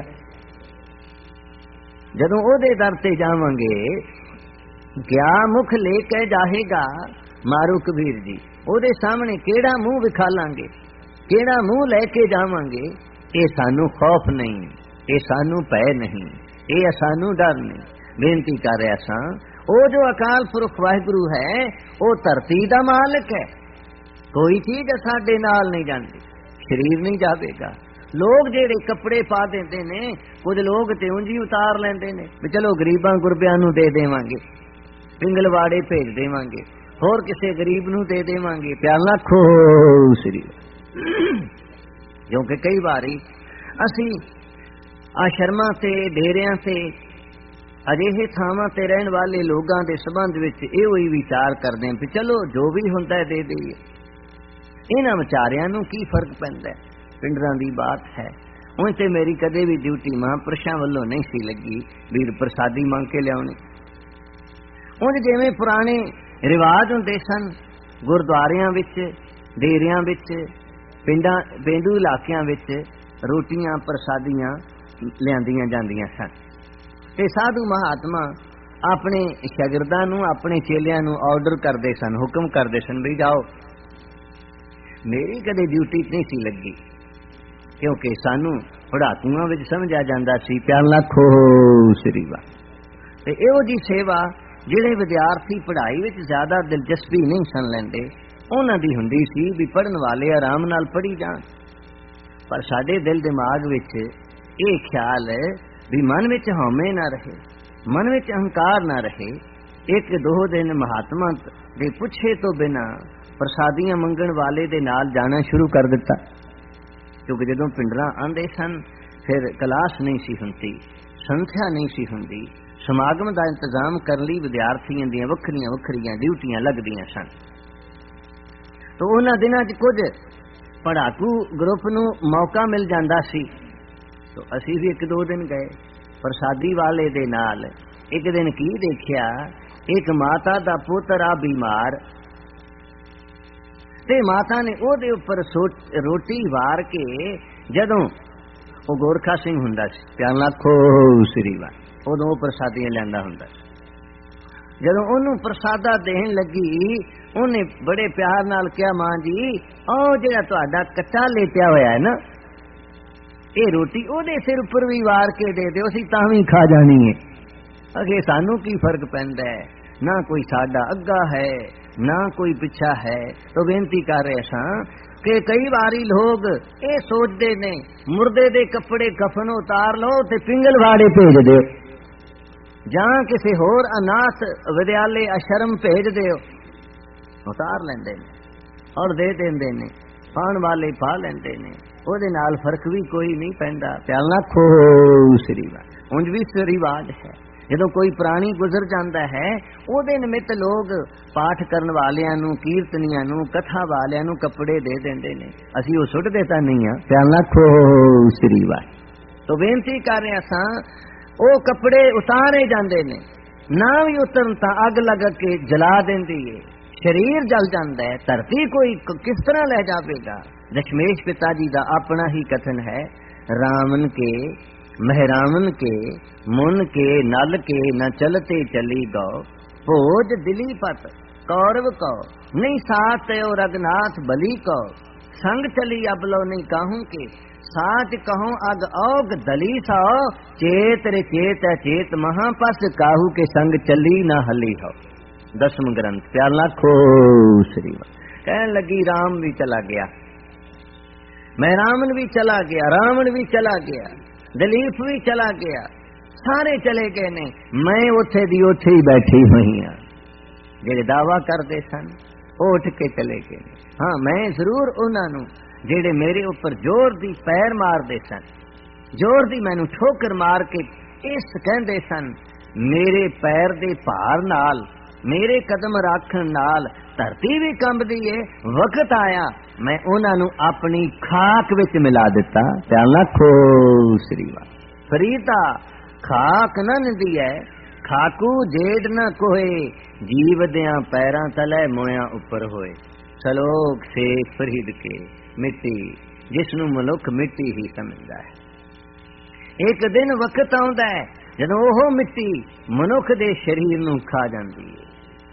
ਜਦੋਂ ਉਹਦੇ ਦਰ ਤੇ ਜਾਵਾਂਗੇ, ਕਿਆ ਮੁਖ ਲੈ ਕੇ ਜਾਹੇਗਾ ਮਾਰੂ ਕਬੀਰ ਜੀ, ਉਹਦੇ ਸਾਹਮਣੇ ਕਿਹੜਾ ਮੂੰਹ ਵਿਖਾਲਾਂਗੇ, ਕਿਹੜਾ ਮੂੰਹ ਲੈ ਕੇ ਜਾਵਾਂਗੇ? ਇਹ ਸਾਨੂੰ ਖੌਫ ਨਹੀਂ, ਇਹ ਸਾਨੂੰ ਭੈ ਨਹੀਂ, ਇਹ ਸਾਨੂੰ ਡਰ ਨਹੀਂ। ਬੇਨਤੀ ਕਰ ਰਿਹਾ ਸਾਂ, ਉਹ ਜੋ ਅਕਾਲ ਪੁਰਖ ਵਾਹਿਗੁਰੂ ਹੈ, ਉਹ ਧਰਤੀ ਦਾ ਮਾਲਕ ਹੈ। ਕੋਈ ਚੀਜ਼ ਸਾਡੇ ਨਾਲ ਨਹੀਂ ਜਾਂਦੀ, ਸਰੀਰ ਨਹੀਂ ਜਾਵੇਗਾ। ਲੋਕ ਜਿਹੜੇ ਕੱਪੜੇ ਪਾ ਦਿੰਦੇ ਨੇ, ਕੁਝ ਲੋਕ ਤੇ ਉਂਝ ਹੀ ਉਤਾਰ ਲੈਂਦੇ ਨੇ ਵੀ ਚਲੋ ਗਰੀਬਾਂ ਗੁਰਬਿਆਂ ਨੂੰ ਦੇ ਦੇਵਾਂਗੇ, ਪਿੰਗਲਵਾੜੇ ਭੇਜ ਦੇਵਾਂਗੇ, ਹੋਰ ਕਿਸੇ ਗਰੀਬ ਨੂੰ ਦੇ ਦੇਵਾਂਗੇ, ਪਿਆਰ ਲੱਖੋ ਸਰੀਰ। ਕਿਉਂਕਿ ਕਈ ਵਾਰੀ ਅਸੀਂ ਆਸ਼ਰਮਾਂ ਤੇ ਡੇਰਿਆਂ ਤੇ ਅਜਿਹੇ ਥਾਵਾਂ ਤੇ ਰਹਿਣ ਵਾਲੇ ਲੋਕਾਂ ਦੇ ਸੰਬੰਧ ਵਿੱਚ ਇਹੋ ਹੀ ਵਿਚਾਰ ਕਰਦੇ ਹਾਂ ਵੀ ਚਲੋ ਜੋ ਵੀ ਹੁੰਦਾ ਦੇ ਦੇਈਏ। ਇਹਨਾਂ ਵਿਚਾਰਿਆਂ ਨੂੰ ਕੀ ਫਰਕ ਪੈਂਦਾ? ਪਿੰਡਰਾਂ ਦੀ ਬਾਤ ਹੈ। ਹੁਣ ਤੇ ਮੇਰੀ ਕਦੇ ਵੀ ਡਿਊਟੀ ਮਹਾਂਪੁਰਸ਼ਾਂ ਵੱਲੋਂ ਨਹੀਂ ਸੀ ਲੱਗੀ ਵੀਰ ਪ੍ਰਸਾਦੀ ਮੰਗ ਕੇ ਲਿਆਉਣੇ। ਉਂਝ ਜਿਵੇਂ ਪੁਰਾਣੇ ਰਿਵਾਜ ਹੁੰਦੇ ਸਨ, ਗੁਰਦੁਆਰਿਆਂ ਵਿੱਚ, ਡੇਰਿਆਂ ਵਿੱਚ, ਪੇਂਡੂ ਇਲਾਕਿਆਂ ਵਿੱਚ ਰੋਟੀਆਂ ਪ੍ਰਸਾਦੀਆਂ ਲਿਆਂਦੀਆਂ ਜਾਂਦੀਆਂ ਸਨ ਤੇ ਸਾਧੂ ਮਹਾਤਮਾ ਆਪਣੇ ਸ਼ਾਗਿਰਦਾਂ ਨੂੰ, ਆਪਣੇ ਚੇਲਿਆਂ ਨੂੰ ਆਰਡਰ ਕਰਦੇ ਸਨ, ਹੁਕਮ ਕਰਦੇ ਸਨ ਵੀ ਜਾਓ। ਮੇਰੀ ਕਦੇ ਡਿਊਟੀ ਨਹੀਂ ਸੀ ਲੱਗੀ ਕਿਉਂਕਿ ਸਾਨੂੰ ਪੜਾਕੂਆਂ ਵਿੱਚ ਸਮਝਿਆ ਜਾਂਦਾ ਸੀ, ਪਿਆਰ ਲੱਖੋ ਸ੍ਰੀ ਵਾ। ਤੇ ਇਹੋ ਜੀ ਸੇਵਾ ਜਿਹੜੇ ਵਿਦਿਆਰਥੀ ਪੜ੍ਹਾਈ ਵਿੱਚ ਜ਼ਿਆਦਾ ਦਿਲਚਸਪੀ ਨਹੀਂ ਸਨ ਲੈਂਦੇ, ਉਹਨਾਂ ਦੀ ਹੁੰਦੀ ਸੀ ਵੀ ਪੜ੍ਹਨ ਵਾਲੇ ਆਰਾਮ ਨਾਲ ਪੜ੍ਹੀ ਜਾਣ। ਪਰ ਸਾਡੇ ਦਿਲ ਦਿਮਾਗ ਵਿੱਚ ਇਹ ਖਿਆਲ ਹੈ ਵੀ ਮਨ ਵਿੱਚ ਹਉਮੈ ਨਾ ਰਹੇ, ਮਨ ਵਿੱਚ ਅਹੰਕਾਰ ਨਾ ਰਹੇ। ਇੱਕ ਦੋ ਦਿਨ ਮਹਾਤਮਾ ਦੇ ਪੁੱਛੇ ਤੋਂ ਬਿਨਾਂ ਪ੍ਰਸਾਦੀਆਂ ਮੰਗਣ ਵਾਲੇ ਦੇ ਨਾਲ ਜਾਣਾ ਸ਼ੁਰੂ ਕਰ ਦਿੱਤਾ, ਕਿਉਂਕਿ ਜਦੋਂ ਪਿੰਡਰਾਂ ਆਂਦੇ ਸਨ ਫਿਰ ਕਲਾਸ ਨਹੀਂ ਸੀ ਹੁੰਦੀ, ਸੰਥਿਆ ਨਹੀਂ ਸੀ ਹੁੰਦੀ, ਸਮਾਗਮ ਦਾ ਇੰਤਜ਼ਾਮ ਕਰਨ ਲਈ ਵਿਦਿਆਰਥੀਆਂ ਦੀਆਂ ਵੱਖਰੀਆਂ ਵੱਖਰੀਆਂ ਡਿਊਟੀਆਂ ਲੱਗਦੀਆਂ ਸਨ। ਤਾਂ ਉਹਨਾਂ ਦਿਨਾਂ 'ਚ ਕੁਝ ਪੜਾਕੂ ਗਰੁੱਪ ਨੂੰ ਮੌਕਾ ਮਿਲ ਜਾਂਦਾ ਸੀ, ਤਾਂ ਅਸੀਂ ਵੀ ਇੱਕ ਦੋ ਦਿਨ ਗਏ ਪ੍ਰਸਾਦੀ ਵਾਲੇ ਦੇ ਨਾਲ। ਇੱਕ ਦਿਨ ਕੀ ਦੇਖਿਆ, ਇੱਕ ਮਾਤਾ ਦਾ ਪੁੱਤਰ ਆ ਬਿਮਾਰ ਤੇ ਮਾਤਾ ਨੇ ਉਹਦੇ ਉੱਪਰ ਰੋਟੀ ਵਾਰ ਕੇ, ਜਦੋਂ ਉਹ ਗੋਰਖਾ ਸਿੰਘ ਹੁੰਦਾ ਸੀ, ਪਿਆਰ ਲੱਖੋ ਸ੍ਰੀ ਵਾ, ਉਦੋਂ ਉਹ ਪ੍ਰਸਾਦੀਆਂ ਲੈਂਦਾ ਹੁੰਦਾ ਸੀ। ਜਦੋਂ ਉਹਨੂੰ ਪ੍ਰਸਾਦਾ ਦੇਣ ਲੱਗੀ, ਉਹਨੇ ਬੜੇ ਪਿਆਰ ਨਾਲ ਕਿਹਾ, ਮਾਂ ਜੀ ਉਹ ਜਿਹੜਾ ਤੁਹਾਡਾ ਕੱਚਾ ਲੇਟਿਆ ਹੋਇਆ ਹੈ ਨਾ, ਇਹ ਰੋਟੀ ਉਹਦੇ ਸਿਰ ਉੱਪਰ ਵੀ ਵਾਰ ਕੇ ਦੇ ਦਿਓ, ਅਸੀਂ ਤਾਂ ਵੀ ਖਾ ਜਾਣੀ ਹੈ। ਅਗੇ ਸਾਨੂੰ ਕੀ ਫਰਕ ਪੈਂਦਾ ਹੈ? ਨਾ ਕੋਈ ਸਾਡਾ ਅੱਗਾ ਹੈ, ਨਾ ਕੋਈ ਪਿੱਛਾ ਹੈ। ਤਾਂ ਬੇਨਤੀ ਕਰ ਰਹੇ ਸਾਂ ਕਿ ਕਈ ਵਾਰੀ ਲੋਕ ਇਹ ਸੋਚਦੇ ਨੇ ਮੁਰਦੇ ਦੇ ਕੱਪੜੇ ਕਫਨ ਉਤਾਰ ਲਓ ਤੇ ਪਿੰਗਲਵਾੜੇ ਭੇਜ ਦਿਓ, ਜਾਂ ਕਿਸੇ ਹੋਰ ਅਨਾਥ ਵਿਦਿਆਲੇ ਆਸ਼ਰਮ ਭੇਜ ਦਿਓ। ਉਤਾਰ ਲੈਂਦੇ ਨੇ ਔਰ ਦੇ ਦਿੰਦੇ ਨੇ, ਪਾਣ ਵਾਲੇ ਪਾ ਲੈਂਦੇ ਨੇ, ਉਹਦੇ ਨਾਲ ਫਰਕ ਵੀ ਕੋਈ ਨਹੀਂ ਪੈਂਦਾ। ਪਿਆਰ ਲੱਖੋ ਸ੍ਰੀ ਵਾ। ਉਂਝ ਵੀ ਰਿਵਾਜ ਹੈ, ਜਦੋਂ ਕੋਈ ਪ੍ਰਾਣੀ ਗੁਜ਼ਰ ਜਾਂਦਾ ਹੈ ਉਹਦੇ ਨਿमित्त ਲੋਕ ਪਾਠ ਕਰਨ ਵਾਲਿਆਂ ਨੂੰ, ਕੀਰਤਨੀਆਂ ਨੂੰ, ਕਥਾ ਵਾਲਿਆਂ ਨੂੰ ਕੱਪੜੇ ਦੇ ਦਿੰਦੇ ਨੇ। ਅਸੀਂ ਉਹ ਸੁੱਟਦੇ ਤਾਂ ਨਹੀਂ ਆ। ਧਿਆਨ ਰੱਖੋ ਸ੍ਰੀ ਵਾਹਿਗੁਰੂ। ਤੋ ਬੇਨਤੀ ਕਰ ਰਿਹਾ ਸਾਂ, ਉਹ ਕੱਪੜੇ ਉਤਾਰੇ ਜਾਂਦੇ ਨੇ, ਨਾ ਵੀ ਉਤਰਨ ਤਾਂ ਅੱਗ ਲੱਗ ਕੇ ਜਲਾ ਦਿੰਦੀ ਏ, ਸਰੀਰ ਜਲ ਜਾਂਦਾ ਹੈ। ਧਰਤੀ ਕੋਈ ਕਿਸ ਤਰ੍ਹਾਂ ਲੈ ਜਾਵੇਗਾ। ਦਸ਼ਮੇਸ਼ ਪਿਤਾ ਜੀ ਦਾ ਆਪਣਾ ਹੀ ਕਥਨ ਹੈ, ਰਾਵਣ ਕੇ ਮਹਿਰਾਵਣ ਕੇ ਮੁਨ ਕੇ ਨਲ ਕੇ न चलते चली गौ, भोज दिली पत कौरव को नहीं साथ तयो रघुनाथ बलि को, संग चली अब लो नहीं कहूं के साच कहूं अग औग दली सो, चेत रे चेत चेत महापस काहू के संग चली न हली हो। 10वां ग्रंथ। प्यार लाखो श्री। कहने लगी राम भी चला गया, महरावण भी चला गया, रावण भी चला गया, दलीप भी चला गया, सारे चले गए ने, मैं उथे दी उथे ही बैठी हुई हाँ। जेड़े दावा करते सन उठ के चले गए। हाँ, मैं जरूर उन्होंने जेड़े मेरे ऊपर जोर दी पैर मारते सन, जोर दी मैनू ठोकर मार के इस कहते सन, मेरे पैर दे भार नाल, मेरे कदम रखन नाल धरती भी कंबदी है। वक्त आया मैं उन्होंने अपनी खाक विच मिला दिता। ध्यान रखो श्री वाहिगुरू। फरीदा खाक न नदी है, खाकू जेड न कोहे, जीव दियां पैरां तले मोया उपर होए। सलोक से फरीद के मिट्टी, जिसनू मनुख मिट्टी ही समझदा है। एक दिन वक्त आउंदा है जदों ओह मिट्टी मनुख दे शरीर नू खा जांदी है,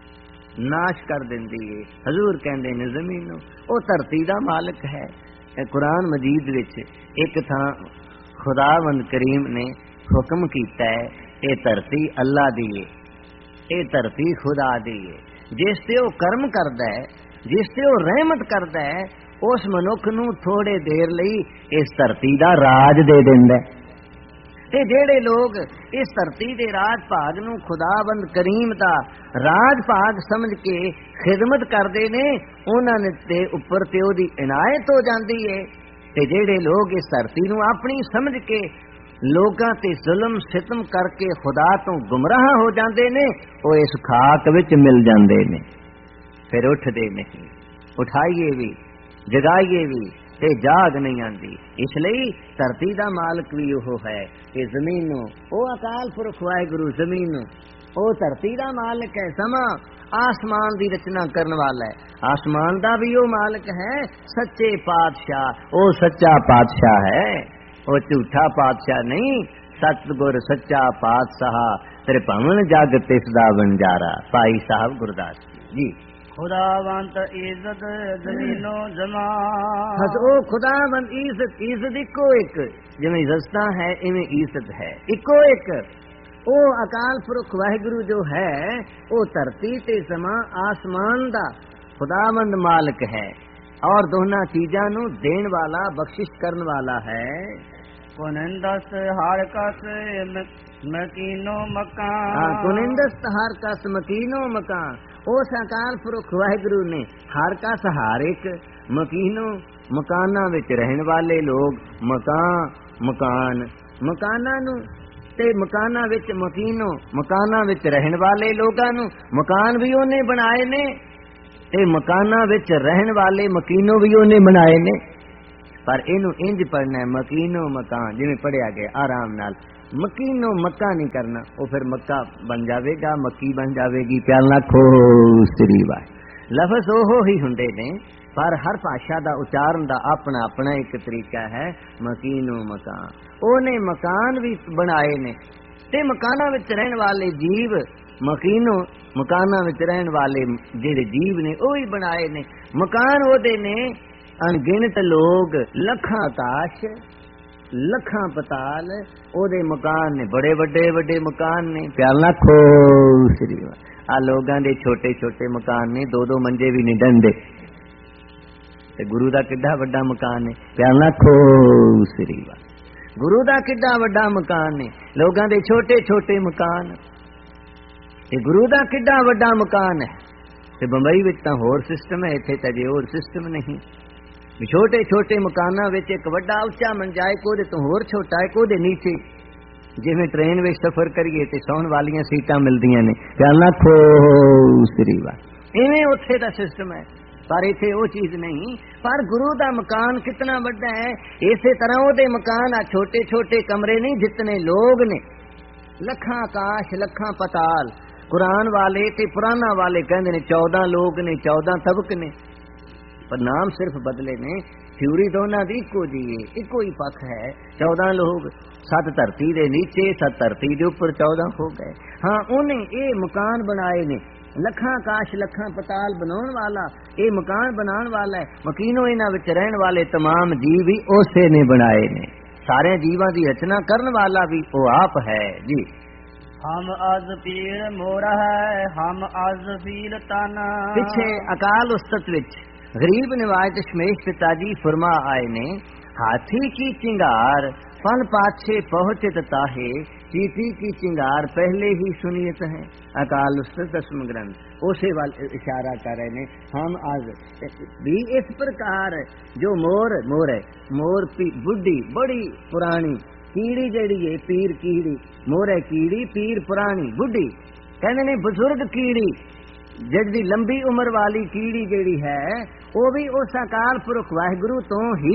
नाश कर देंदी है। हजूर कहंदे ने जमीन नू ओ धरती दा मालिक है। कुरान मजीद विच एक थां खुदावंद करीम ने हुक्म कीता है, ये धरती अल्लाह दी है, ये धरती खुदा दी है। जिस ते ओ कर्म करदा है, जिस ते ओ रहमत करदा है, उस मनुख नू थोड़े देर लई इस धरती दा राज दे दिंदा है। ते जेड़े लोग इस धरती दे राज भाग नू खुदाबंद करीम दा राज भाग समझ के खिदमत करते ने, उन्होंने ते उपर ते ओदी इनायत हो जाती है। ते जेड़े लोग इस धरती नू अपनी समझ के लोगां ते जुल्म सितम करके खुदा तो गुमराह हो जाते ने, वो इस खाक विच मिल जाते ने, फिर उठते नहीं। उठाइए भी, जगाइए भी, ते जाग नहीं आती। इसलिए धरती दा मालिक भी ओह है, ये जमीन ओ अकाल पुरख वाहिगुरू, जमीन ओ धरती दा मालिक है। समा आसमान दी रचना करने वाला है, आसमान दा भी ओ मालिक है। सच्चे पातशाह ओ सच्चा पातशाह है, ओ झूठा पातशाह नहीं। सतगुर सच्चा पातशाह, तेरे भवन जग तिसदा बंजारा। भाई साहब गुरदास जी। खुदावंत इज्जत जमीनो जमा, ओ खुदावंत इज्जत, इज्जत इको एक, जिवें इज्जत है इवें इज्जत है, इको एक। ओ अकाल पुरख वाहिगुरू जो है, ओ धरती ते समा आसमान दा खुदावंद मालिक है, और दोनों चीजां नू देण वाला, बख्शिश करन वाला है। कुनिंदस हार कस मकीनो मकान, कुनिंदस हार कस मकीनो मकान। उस अकाल पुरख वाहिगुरू ने हर का सहारिक, मकीनो मकाना विच रहन वाले लोग, मकान मकाना नू ते मकाना विच मकीनो मकाना विच रहन वाले लोगां नू मकान भी उन्हें बनाए ने, ते मकाना विच रहन वाले मकीनो भी उन्हें बनाए ने। पर इनू इंज पढ़ना है, मकीनो मकान, जिवें पढ़िया गया आराम नाल। मकीनो मक्का नहीं करना, वो फिर मक्का बन जाएगा, मक्की बन जाएगी। प्यार लाखो श्री वाहिगुरू। लफज ओहो ही हुंदे ने, पर हर भाषा दा उच्चारण दा अपना अपना एक तरीका है। मकीनो मकान, ओने मकान भी बनाए ने, ते मकाना विच रहन वाले जीव, मकीनो मकाना विच रहन वाले जेड़े जीव ने ओ ही बनाए ने। मकान ओदे ने अनगिनत लोग, लखां आकाश लखां पताल ओदे मकान ने, बड़े बड़े बड़े मकान ने। प्यार लाखो श्री आ लोगां दे छोटे छोटे मकान ने, दो दो मंजे भी नहीं डंडे, ते गुरु दा किड्डा वड्डा मकान है। प्यार लाखो श्री गुरु दा किड्डा वड्डा मकान है, लोगां दे छोटे छोटे मकान, ते गुरु दा किड्डा वड्डा मकान है। ते बंबई विच तां होर सिस्टम है, इत्थे तां जे होर सिस्टम नहीं। छोटे छोटे मकाना विच एक वड्डा उच्चा मंजा है, कोदे तो होर छोटा है, कोदे नीचे। ਜਿਵੇਂ ਟ੍ਰੇਨ ਵਿੱਚ ਸਫ਼ਰ ਕਰੀਏ ਤੇ ਸੌਣ ਵਾਲੀਆਂ ਸੀਟਾਂ ਮਿਲਦੀਆਂ ਨੇ, ਚੱਲਣਾ ਖੋ ਸਰੀਵਾ, ਇਵੇਂ ਉੱਥੇ ਦਾ ਸਿਸਟਮ ਹੈ। ਪਰ ਇੱਥੇ ਉਹ ਚੀਜ਼ ਨਹੀਂ। ਪਰ ਗੁਰੂ ਦਾ ਮਕਾਨ ਕਿਤਨਾ ਵੱਡਾ ਹੈ। ਇਸੇ ਤਰ੍ਹਾਂ ਉਹਦੇ ਮਕਾਨ ਆ ਛੋਟੇ ਛੋਟੇ ਕਮਰੇ ਨਹੀਂ, ਜਿਤਨੇ ਲੋਗ ਨੇ, ਲੱਖਾਂ ਆਕਾਸ਼ ਲੱਖਾਂ ਪਤਾਲ। ਕੁਰਾਨ ਵਾਲੇ ਤੇ ਪੁਰਾਣਾ ਵਾਲੇ ਕਹਿੰਦੇ ਨੇ 14 ਲੋਗ ਨੇ, 14 ਤਬਕ ਨੇ, ਪਰ ਨਾਮ ਸਿਰਫ ਬਦਲੇ ਨੇ। ਥਿਊਰੀ ਦੋਨਾਂ ਦੀ ਇੱਕੋ ਜੀ ਹੈ, ਇੱਕੋ ਹੀ ਪੱਖ ਹੈ। 14 ਲੋਗ, 7 ਧਰਤੀ ਦੇ ਨੀਚੇ, 7 ਧਰਤੀ ਦੇ ਉੱਪਰ 14 ਹੋ ਗਏ। ਹਾਂ, ਉਹਨੇ ਇਹ ਮਕਾਨ ਬਣਾਏ ਨੇ, ਲੱਖਾਂ ਆਕਾਸ਼ ਲੱਖਾਂ ਪਤਾਲ ਬਣਾਉਣ ਵਾਲਾ, ਇਹ ਮਕਾਨ ਬਣਾਉਣ ਵਾਲਾ ਹੈ। ਮਕੀਨੋ ਇਹਨਾਂ ਵਿੱਚ ਰਹਿਣ ਵਾਲੇ तमाम ਜੀਵ ਵੀ ਉਸੇ ਨੇ ਬਣਾਏ ਨੇ। ਸਾਰੇ ਜੀਵਾਂ ਦੀ ਰਚਨਾ ਕਰਨ ਵਾਲਾ ਵੀ ਉਹ ਆਪ ਹੈ ਜੀ। ਹਮ ਅਜ਼ ਪੀਰ ਮੋਰਾ ਹੈ, ਹਮ ਅਜ਼ ਫੀਲ ਤਾਨਾ। ਪਿੱਛੇ ਅਕਾਲ ਉਸਤਤ ਵਿੱਚ ਗਰੀਬ ਨਿਵਾਜ ਦਸ਼ਮੇਸ਼ ਪਿਤਾ ਜੀ ਫਰਮਾ ਆਏ ਨੇ, ਹਾਥੀ ਕੀ ਚਿੰਗਾਰ फल पाछे पहुंचे ताहे, चीटी की चिंगार पहले ही सुनियत है। अकाल उस्तत दसम ग्रंथ उसे वाल इशारा कर रहे ने। हम आज भी इस प्रकार जो मोर मोर है, मोर बुढ़ी बड़ी पुरानी कीड़ी जड़ी है, पीर कीड़ी, मोर है कीड़ी, पीर पुरानी बुढ़ी, कहने ने बुजुर्ग कीड़ी जिहड़ी लंबी उम्र वाली कीड़ी जिहड़ी है, वो भी उस अकाल पुरख वाहिगुरु तो ही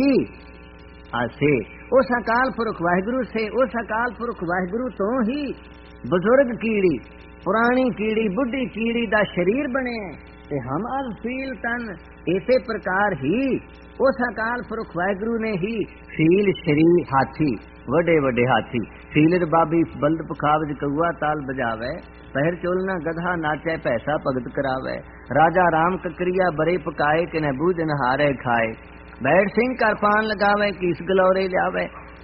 आसे, उस अकाल पुरख वाहिगुरु से, उस अकाल पुरख वाहिगुरु तो ही बुजुर्ग कीड़ी, पुरानी कीड़ी, बुढ़ी कीड़ी दा शरीर बने ते हम अज फील तन। इसे प्रकार ही उस अकाल पुरख वाहिगुरु ने ही फील शरीर हाथी, वडे वडे हाथी, फीलर बाबी बल्द पखावज कौआ ताल बजावे, पहर चोलना गधा नाचे पैसा भगत करावे, राजा राम ककरिया बरे पकाए कि न बूझ नहारे खाए, बैठ सिंह कर पान लगावे किस गलौरे लियावे।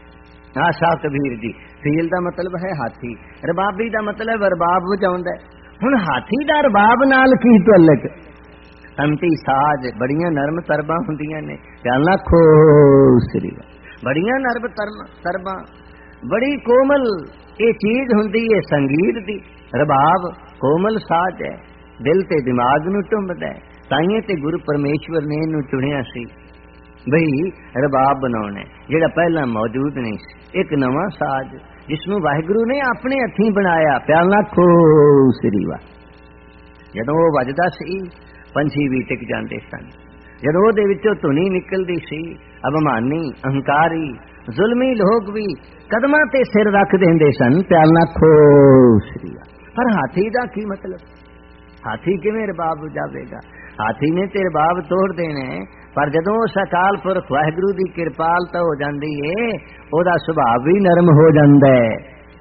आशा कबीर जी। फील दा मतलब है हाथी, रबाबी दा मतलब रबाब वजाउंदा है। हुण हाथी दा रबाब नाल की तअल्लुक? अंती साज बड़ियां नरम तरबां हुंदियां ने, कहना खो श्री, बड़ियां नरम तरबां, बड़ी कोमल ये चीज हुंदी है संगीत दी। रबाब कोमल साज है, दिल ते दिमाग नूं टुंबदा है। ताइए ते गुरु परमेश्वर ने इहनूं चुनिया सी बई रबाब बनाउणा जेड़ा पहला मौजूद नहीं सी, एक नवां साज जिसनूं वाहिगुरु ने अपने हथीं बनाया। प्यार नाल खो श्री वा। जदों वो वजदा सी पंछी भी टिक जांदे सन, जदों ओहदे विचों धुनी निकलदी सी अभिमानी अहंकारी जुल्मी लोग भी कदमां ते सिर रख देंदे सन। प्यार नाल खो श्री वा। पर हाथी दा की मतलब? हाथी किवें रबाब वजावेगा? हाथी ने ते रबाब तोड़ देने, पर जदों उस अकाल पुरख वाहिगुरु दी किरपालता हो जाती है, ओदा सुभाव भी नरम हो जाता है,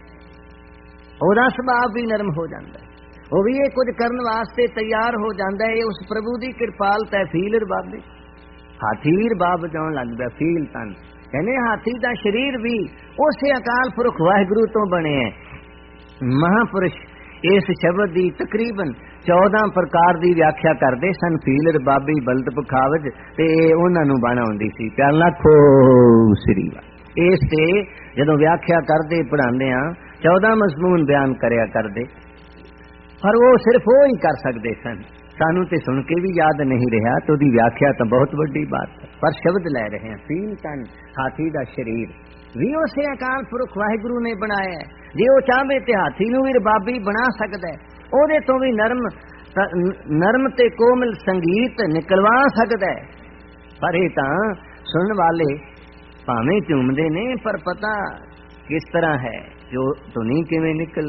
ओदा सुभाव भी नरम हो जाता है, वो भी ये कुछ करने वास्ते तैयार हो जाता है। उस प्रभु दी किरपालता है। फील रबाबे हाथी रबाब जान लग पिया। फील तन कहने हाथी दा शरीर भी उसे अकाल पुरख वाहिगुरु तो बने है। महापुरुष इस शब्द की तकरीबन 14 प्रकार की व्याख्या करते सन। फील रबाबी बल्द पखावज ते उन्हां नूं बण आउंदी सी। प्यार नाल खो श्री वा। इस ते जदों व्याख्या करते पढ़ांदे आ 14 मजमून बयान करया करदे, पर वो सिर्फ वो ही कर सकते सन। सानू ते सुन के भी याद नहीं रहा, तो दी व्याख्या तो बहुत बड़ी बात है। पर शब्द लै रहे हैं। फील तन हाथी दा शरीर भी उसे अकाल पुरख वाहिगुरु ने बनाया है। जे वो चाहे ते हाथी नूं भी रबाबी बना सकदा है, ओहदे तो भी नरम ते कोमल संगीत निकलवा सकदा है। पर ये तां सुनने वाले भावें झूमदे ने, पर पता किस तरह है, जो धुनी किवें निकल